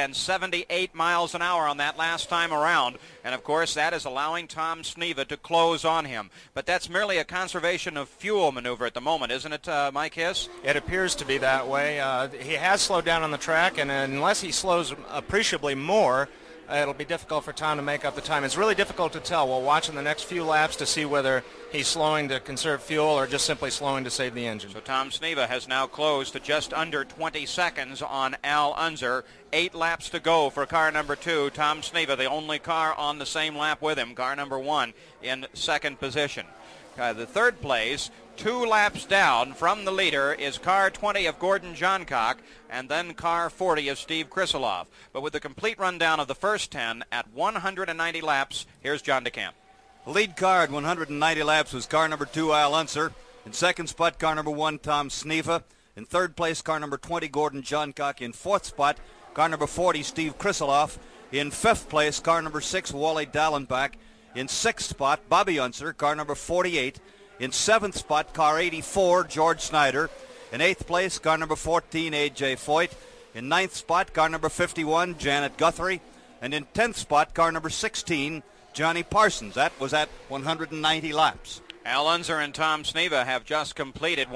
178 miles an hour on that last time around. And, of course, that is allowing Tom Sneva to close on him. But that's merely a conservation of fuel maneuver at the moment, isn't it, Mike Hiss? It appears to be that way. He has slowed down on the track, and unless he slows appreciably more, it'll be difficult for Tom to make up the time. It's really difficult to tell. We'll watch in the next few laps to see whether he's slowing to conserve fuel or just simply slowing to save the engine. So Tom Sneva has now closed to just under 20 seconds on Al Unser. 8 laps to go for car number 2. Tom Sneva, the only car on the same lap with him. Car number 1 in 2nd position. The 3rd place, 2 laps down from the leader, is car 20 of Gordon Johncock, and then car 40 of Steve Krisiloff. But with the complete rundown of the first 10 at 190 laps, here's John DeCamp. Lead car at 190 laps was car number 2, Al Unser. In 2nd spot, car number 1, Tom Sneva. In 3rd place, car number 20, Gordon Johncock. In 4th spot, car number 40, Steve Krisiloff. In 5th place, car number 6, Wally Dallenbach. In 6th spot, Bobby Unser, car number 48. In 7th spot, car 84, George Snyder. In 8th place, car number 14, A.J. Foyt. In 9th spot, car number 51, Janet Guthrie. And in 10th spot, car number 16, Johnny Parsons. That was at 190 laps. Al Unser and Tom Sneva have just completed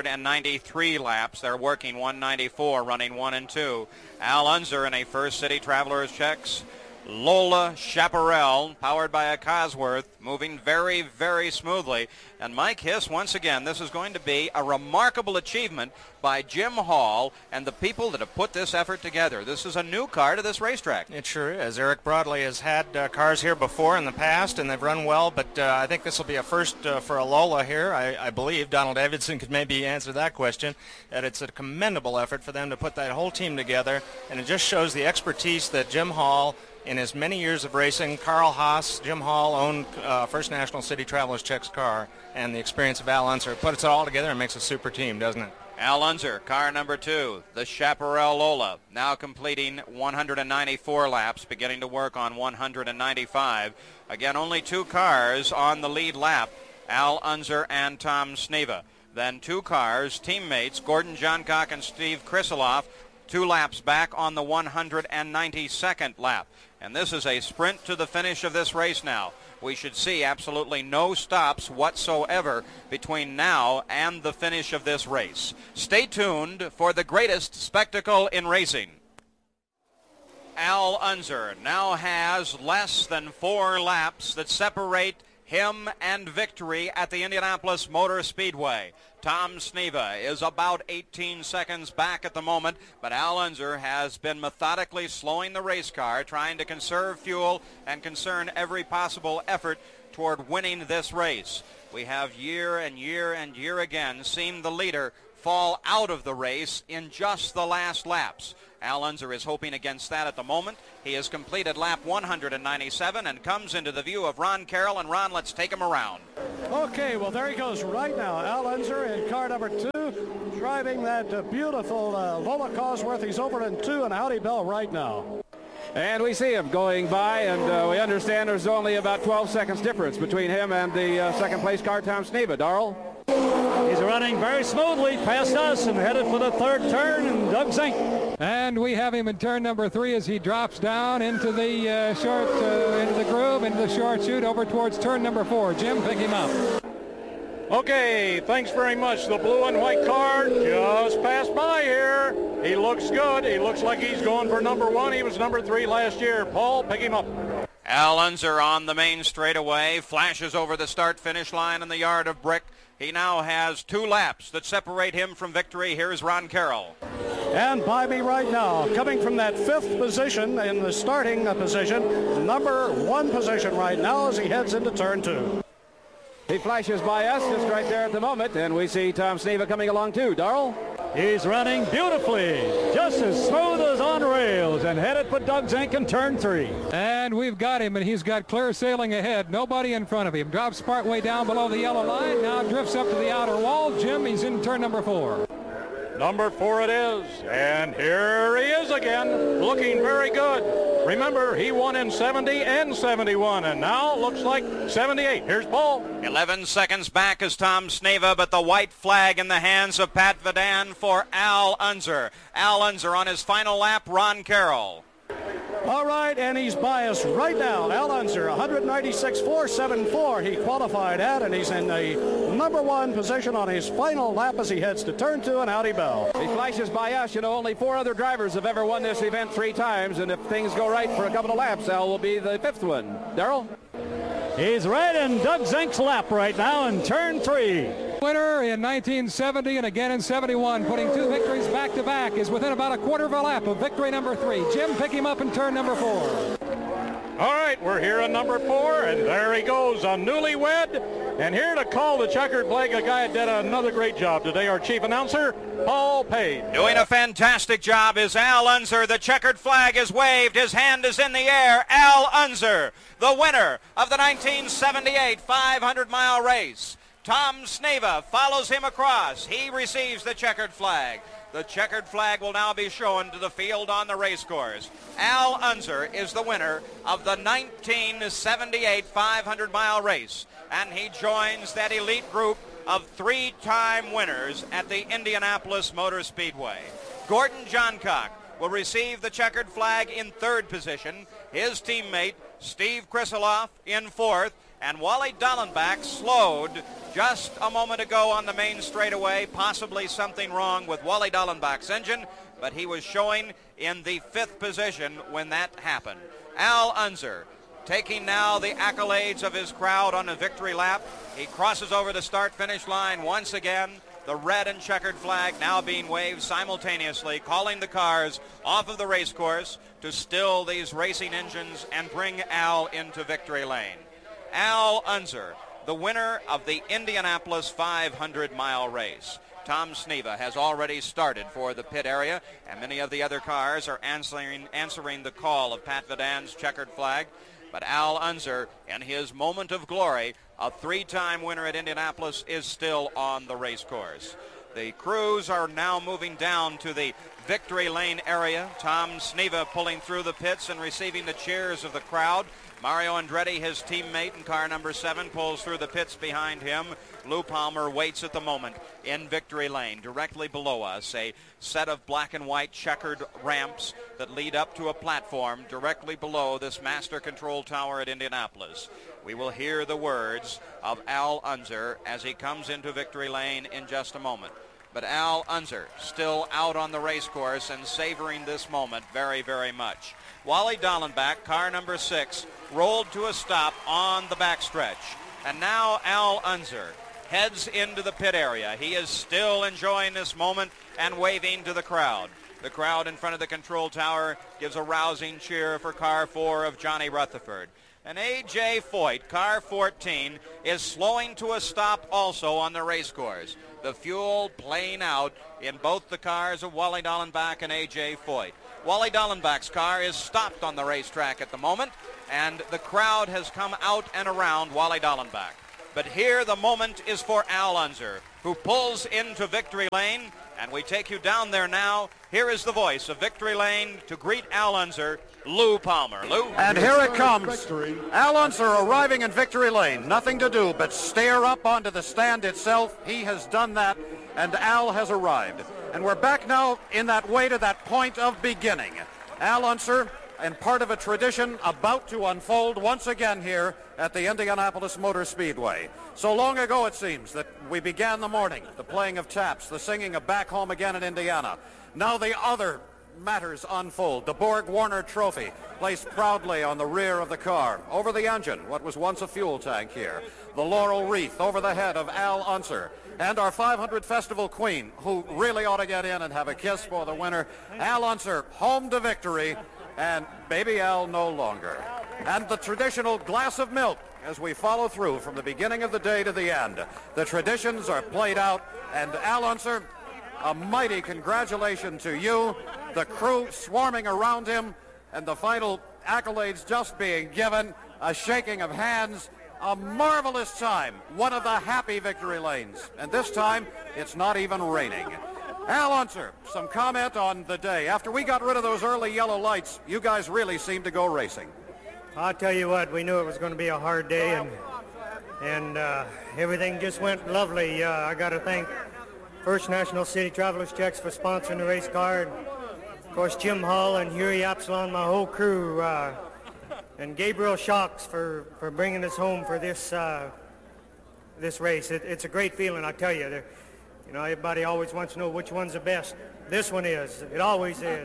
193 laps. They're working 194, running 1 and 2. Al Unser in a First City Travelers Checks Lola Chaparral, powered by a Cosworth, moving very, very smoothly. And Mike Hiss, once again, this is going to be a remarkable achievement by Jim Hall and the people that have put this effort together. This is a new car to this racetrack. It sure is. Eric Broadley has had cars here before in the past, and they've run well, but I think this will be a first for a Lola here. I believe Donald Davidson could maybe answer that question, that it's a commendable effort for them to put that whole team together, and it just shows the expertise that Jim Hall, in his many years of racing, Carl Haas, Jim Hall owned First National City Travelers Checks car, and the experience of Al Unser puts it all together and makes a super team, doesn't it? Al Unser, car number 2, the Chaparral Lola, now completing 194 laps, beginning to work on 195. Again, only 2 cars on the lead lap, Al Unser and Tom Sneva. Then 2 cars, teammates, Gordon Johncock and Steve Krisiloff, 2 laps back on the 192nd lap. And this is a sprint to the finish of this race now. We should see absolutely no stops whatsoever between now and the finish of this race. Stay tuned for the greatest spectacle in racing. Al Unser now has less than 4 laps that separate him and victory at the Indianapolis Motor Speedway. Tom Sneva is about 18 seconds back at the moment, but Al Unser has been methodically slowing the race car, trying to conserve fuel and concern every possible effort toward winning this race. We have year and year and year again seen the leader fall out of the race in just the last laps. Al Unser is hoping against that at the moment. He has completed lap 197 and comes into the view of Ron Carroll. And Ron, let's take him around. Okay, well, there he goes right now. Al Unser in car number 2, driving that beautiful Lola Cosworth. He's over in 2 and Howdy Bell right now. And we see him going by, and we understand there's only about 12 seconds difference between him and the second place car, Tom Sneva. Darrell? He's running very smoothly past us and headed for the third turn, and Doug Zink. And we have him in turn number 3 as he drops down into the into the groove, into the short chute over towards turn number 4. Jim, pick him up. Okay, thanks very much. The blue and white car just passed by here. He looks good. He looks like he's going for number 1. He was number 3 last year. Paul, pick him up. Al Unser on the main straightaway, flashes over the start-finish line in the yard of brick. He now has 2 laps that separate him from victory. Here's Ron Carroll. And by me right now, coming from that 5th position in the starting position, number 1 position right now as he heads into turn 2. He flashes by us just right there at the moment, and we see Tom Sneva coming along too. Darrell? He's running beautifully, just as smooth as on rails, and headed for Doug Zink in turn 3. And we've got him, and he's got clear sailing ahead. Nobody in front of him. Drops partway down below the yellow line, now drifts up to the outer wall. Jim, he's in turn number 4. Number 4 it is, and here he is again, looking very good. Remember, he won in 70 and 71, and now looks like 78. Here's Paul. 11 seconds back is Tom Sneva, but the white flag in the hands of Pat Vadan for Al Unser. Al Unser on his final lap, Ron Carroll. All right, and he's by us right now. Al Unser, 196.474 he qualified at, and he's in the number 1 position on his final lap as he heads to turn 2 and Howdy Bell. He flashes by us. You know, only 4 other drivers have ever won this event 3 times, and if things go right for a couple of laps, Al will be the 5th one. Darrell? He's right in Doug Zink's lap right now in turn 3. Winner in 1970 and again in 71, putting 2 victories back-to-back, is within about a quarter of a lap of victory number 3. Jim, pick him up in turn number 4. All right, we're here in number 4, and there he goes, a newlywed. And here to call the checkered flag, a guy that did another great job today, our chief announcer, Paul Page. Doing a fantastic job is Al Unser. The checkered flag is waved. His hand is in the air. Al Unser, the winner of the 1978 500-mile race. Tom Sneva follows him across. He receives the checkered flag. The checkered flag will now be shown to the field on the race course. Al Unser is the winner of the 1978 500-mile race, and he joins that elite group of 3-time winners at the Indianapolis Motor Speedway. Gordon Johncock will receive the checkered flag in 3rd position. His teammate, Steve Krisiloff, in 4th. And Wally Dallenbach slowed just a moment ago on the main straightaway. Possibly something wrong with Wally Dallenbach's engine, but he was showing in the 5th position when that happened. Al Unser taking now the accolades of his crowd on a victory lap. He crosses over the start-finish line once again. The red and checkered flag now being waved simultaneously, calling the cars off of the race course to still these racing engines and bring Al into victory lane. Al Unser, the winner of the Indianapolis 500-mile race. Tom Sneva has already started for the pit area, and many of the other cars are answering the call of Pat Vadan's checkered flag. But Al Unser, in his moment of glory, a 3-time winner at Indianapolis, is still on the race course. The crews are now moving down to the victory lane area. Tom Sneva pulling through the pits and receiving the cheers of the crowd. Mario Andretti, his teammate in car number 7, pulls through the pits behind him. Lou Palmer waits at the moment in victory lane. Directly below us, a set of black and white checkered ramps that lead up to a platform directly below this master control tower at Indianapolis. We will hear the words of Al Unser as he comes into victory lane in just a moment. But Al Unser still out on the race course and savoring this moment very, very much. Wally Dallenbach, car number 6, rolled to a stop on the backstretch. And now Al Unser heads into the pit area. He is still enjoying this moment and waving to the crowd. The crowd in front of the control tower gives a rousing cheer for car 4 of Johnny Rutherford. And A.J. Foyt, car 14, is slowing to a stop also on the race course. The fuel playing out in both the cars of Wally Dallenbach and A.J. Foyt. Wally Dallenbach's car is stopped on the racetrack at the moment, and the crowd has come out and around Wally Dallenbach. But here the moment is for Al Unser, who pulls into victory lane, and we take you down there now. Here is the voice of victory lane to greet Al Unser, Lou Palmer. Lou? And here it comes. Al Unser arriving in victory lane. Nothing to do but stare up onto the stand itself. He has done that, and Al has arrived. And we're back now in that way to that point of beginning. Al Unser, and part of a tradition about to unfold once again here at the Indianapolis Motor Speedway. So long ago, it seems, that we began the morning, the playing of taps, the singing of Back Home Again in Indiana. Now the other matters unfold. The Borg Warner Trophy placed proudly on the rear of the car. Over the engine, what was once a fuel tank here. The laurel wreath over the head of Al Unser. And our 500 Festival Queen, who really ought to get in and have a kiss for the winner. Al Unser, home to victory, and Baby Al no longer. And the traditional glass of milk as we follow through from the beginning of the day to the end. The traditions are played out, and Al Unser, a mighty congratulations to you, the crew swarming around him, and the final accolades just being given, a shaking of hands, a marvelous time, one of the happy victory lanes. And this time, it's not even raining. Al Unser, some comment on the day. After we got rid of those early yellow lights, you guys really seemed to go racing. I'll tell you what, we knew it was going to be a hard day, and everything just went lovely. I got to thank First National City Travelers Checks for sponsoring the race car. And of course, Jim Hall and Huey Absalon, my whole crew, and Gabriel Shocks for bringing us home for this this race. It's a great feeling, I tell you. You know, everybody always wants to know which one's the best. This one is. It always is.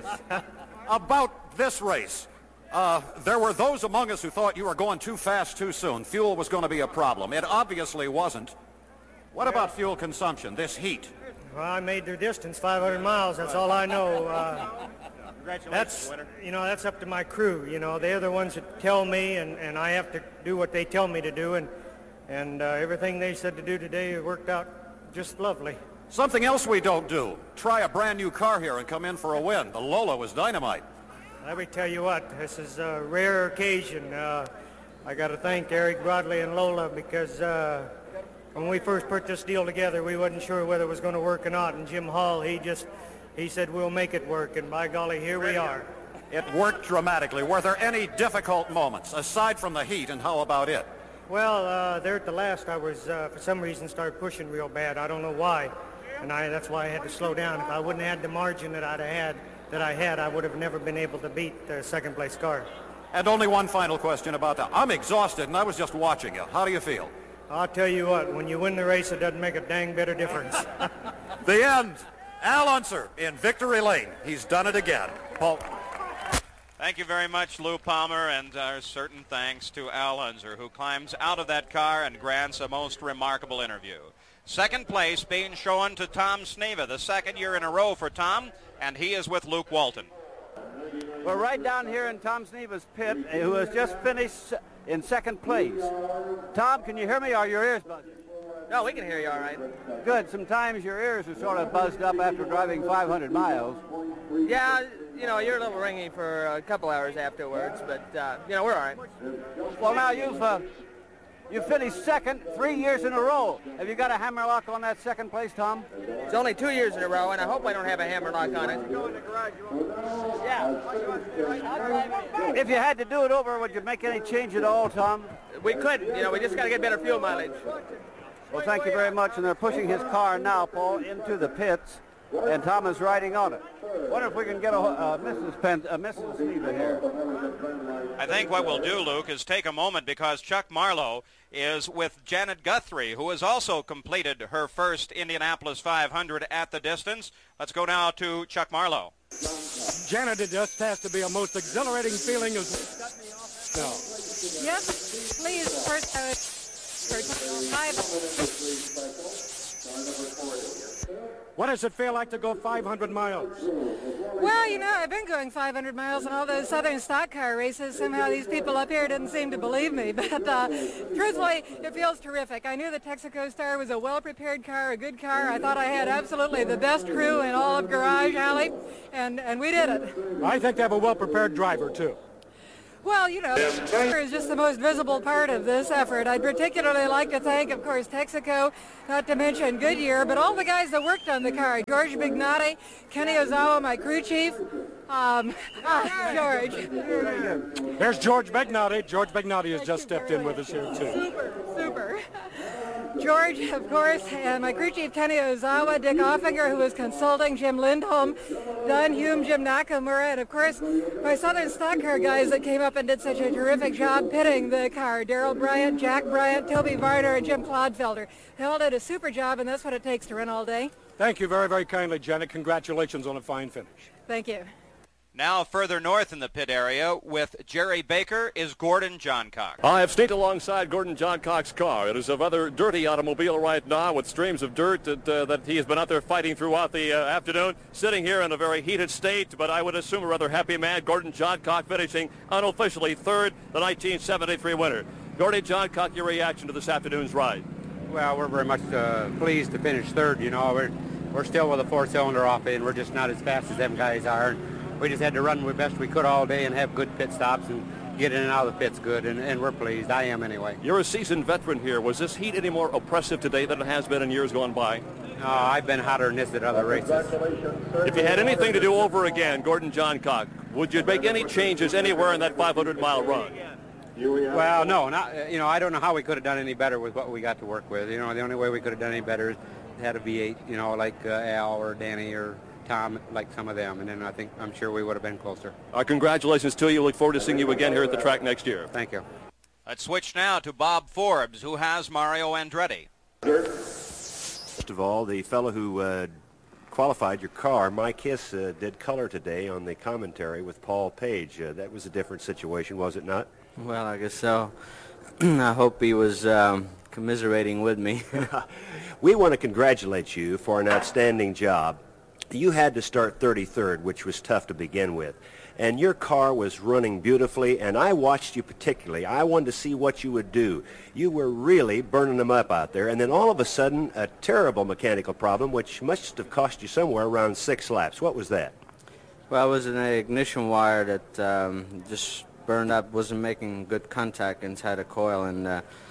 About this race, there were those among us who thought you were going too fast too soon. Fuel was going to be a problem. It obviously wasn't. What about fuel consumption, this heat? Well, I made their distance 500 miles. That's all I know. Congratulations, winner. You know, that's up to my crew. You know, they're the ones that tell me, and I have to do what they tell me to do. And everything they said to do today worked out just lovely. Something else we don't do. Try a brand new car here and come in for a win. The Lola was dynamite. Let me tell you what, this is a rare occasion. I got to thank Eric Broadley and Lola because when we first put this deal together, we wasn't sure whether it was going to work or not. And Jim Hall, he said, we'll make it work. And by golly, here we are. It worked dramatically. Were there any difficult moments, aside from the heat, and how about it? Well, there at the last, I was, for some reason, started pushing real bad. I don't know why. And that's why I had to slow down. If I wouldn't have had the margin that I had, I would have never been able to beat the second-place car. And only one final question about that. I'm exhausted, and I was just watching you. How do you feel? I'll tell you what, when you win the race, it doesn't make a dang bit of difference. The end. Al Unser in victory lane. He's done it again. Paul. Thank you very much, Lou Palmer, and our certain thanks to Al Unser, who climbs out of that car and grants a most remarkable interview. Second place being shown to Tom Sneva, the second year in a row for Tom, and he is with Luke Walton. We're right down here in Tom Sneva's pit, who has just finished in second place. Tom, can you hear me? Are your ears buzzing? No, we can hear you all right. Good. Sometimes your ears are sort of buzzed up after driving 500 miles. Yeah, you know, you're a little ringy for a couple hours afterwards, but, you know, we're all right. Well, now you've finished second 3 years in a row. Have you got a hammerlock on that second place, Tom? It's only 2 years in a row, and I hope I don't have a hammerlock on it. Yeah. If you had to do it over, would you make any change at all, Tom? We could. You know, we just got to get better fuel mileage. Well, thank you very much. And they're pushing his car now, Paul, into the pits, and Tom is riding on it. Wonder if we can get a Mrs. Neva here. I think what we'll do, Luke, is take a moment because Chuck Marlowe is with Janet Guthrie, who has also completed her first Indianapolis 500 at the distance. Let's go now to Chuck Marlowe. Janet, it just has to be a most exhilarating feeling. No. Yes, please. First, What does it feel like to go 500 miles? Well, you know, I've been going 500 miles in all those Southern stock car races. Somehow these people up here didn't seem to believe me. But truthfully, it feels terrific. I knew the Texaco Star was a well-prepared car, a good car. I thought I had absolutely the best crew in all of Garage Alley, and we did it. I think they have a well-prepared driver, too. Well, you know, the is just the most visible part of this effort. I'd particularly like to thank, of course, Texaco, not to mention Goodyear, but all the guys that worked on the car. George Bignotti, Kenny Ozawa, my crew chief. George. There's George Bignotti. George Bignotti has just stepped in with us here, too. Super. George, of course, and my crew chief, Kenny Ozawa, Dick Offinger, who was consulting, Jim Lindholm, Don Hume, Jim Nakamura, and, of course, my Southern stock car guys that came up and did such a terrific job pitting the car. Darrell Bryant, Jack Bryant, Toby Varner, and Jim Clodfelder. They all did a super job, and that's what it takes to run all day. Thank you very, very kindly, Janet. Congratulations on a fine finish. Thank you. Now further north in the pit area with Jerry Baker is Gordon Johncock. I have stayed alongside Gordon Johncock's car. It is a rather dirty automobile right now with streams of dirt that he has been out there fighting throughout the afternoon, sitting here in a very heated state, but I would assume a rather happy man. Gordon Johncock finishing unofficially third, the 1973 winner. Gordon Johncock, your reaction to this afternoon's ride? Well, we're very much pleased to finish third. You know, we're still with a four-cylinder off and we're just not as fast as them guys are. We just had to run the best we could all day and have good pit stops and get in and out of the pits good, and we're pleased. I am anyway. You're a seasoned veteran here. Was this heat any more oppressive today than it has been in years gone by? No, I've been hotter than this at other races. If you had anything to do over again, Gordon Johncock, would you make any changes anywhere in that 500-mile run? Well, no, not. You know, I don't know how we could have done any better with what we got to work with. You know, the only way we could have done any better is had a V8, you know, like Al or Danny or Tom, like some of them, and then I'm sure we would have been closer. Congratulations to you. Look forward to seeing you again here at the track next year. Thank you. Let's switch now to Bob Forbes, who has Mario Andretti. First of all, the fellow who qualified your car, Mike Hiss, did color today on the commentary with Paul Page. That was a different situation, was it not? Well, I guess so. I hope he was commiserating with me. We want to congratulate you for an outstanding job. You had to start 33rd, which was tough to begin with. And your car was running beautifully, and I watched you particularly. I wanted to see what you would do. You were really burning them up out there, and then all of a sudden, a terrible mechanical problem, which must have cost you somewhere around 6 laps. What was that? Well, it was an ignition wire that just burned up, wasn't making good contact inside a coil, and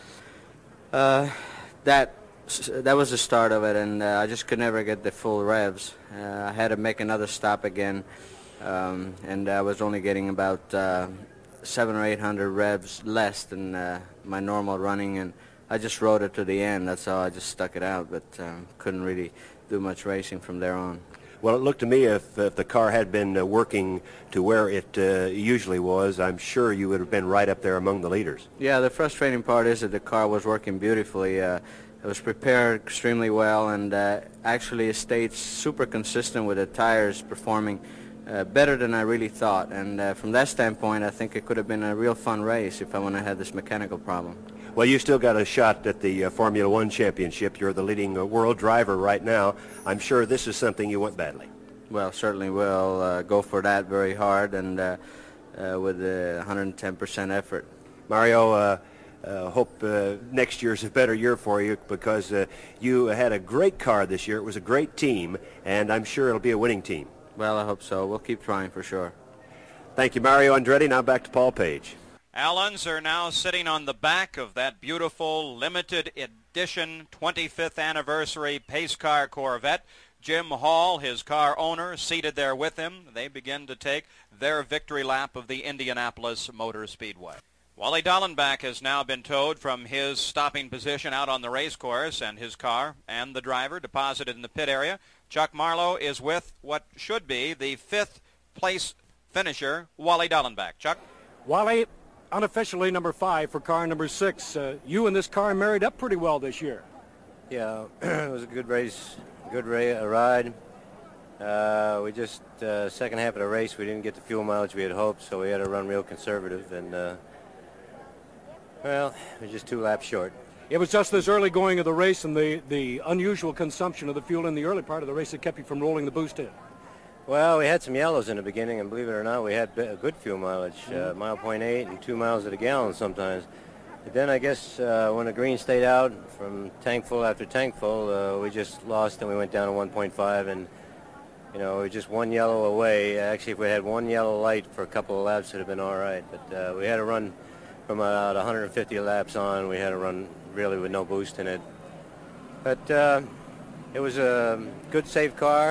that was the start of it, and I just could never get the full revs. I had to make another stop again, and I was only getting about 700 or 800 revs less than my normal running, and I just rode it to the end. That's how I just stuck it out, but couldn't really do much racing from there on. Well, it looked to me if the car had been working to where it usually was, I'm sure you would have been right up there among the leaders. Yeah, the frustrating part is that the car was working beautifully. It was prepared extremely well, and actually it stayed super consistent with the tires performing better than I really thought. And from that standpoint, I think it could have been a real fun race if I wouldn't have had this mechanical problem. Well, you still got a shot at the Formula One championship. You're the leading world driver right now. I'm sure this is something you want badly. Well, certainly will go for that very hard and with 110% effort. Mario, hope next year's a better year for you because you had a great car this year. It was a great team, and I'm sure it'll be a winning team. Well, I hope so. We'll keep trying for sure. Thank you, Mario Andretti. Now back to Paul Page. Al Unser now sitting on the back of that beautiful limited edition 25th anniversary pace car Corvette. Jim Hall, his car owner, seated there with him. They begin to take their victory lap of the Indianapolis Motor Speedway. Wally Dallenbach has now been towed from his stopping position out on the race course, and his car and the driver deposited in the pit area. Chuck Marlowe is with what should be the 5th place finisher, Wally Dallenbach. Chuck? Wally, unofficially number 5 for car number 6. You and this car married up pretty well this year. Yeah, it was a good race, good ride. We just, second half of the race, we didn't get the fuel mileage we had hoped, so we had to run real conservative, and well, we're just 2 laps short. It was just this early going of the race and the unusual consumption of the fuel in the early part of the race that kept you from rolling the boost in. Well, we had some yellows in the beginning, and believe it or not, we had a good fuel mileage, mile 0.8 and 2 miles at a gallon sometimes. But then I guess when the green stayed out from tank full after tank full, we just lost and we went down to 1.5, and you know, we were just 1 yellow away. Actually, if we had 1 yellow light for a couple of laps, it would have been all right. But we had to run from about 150 laps on. We had to run really with no boost in it. But it was a good, safe car.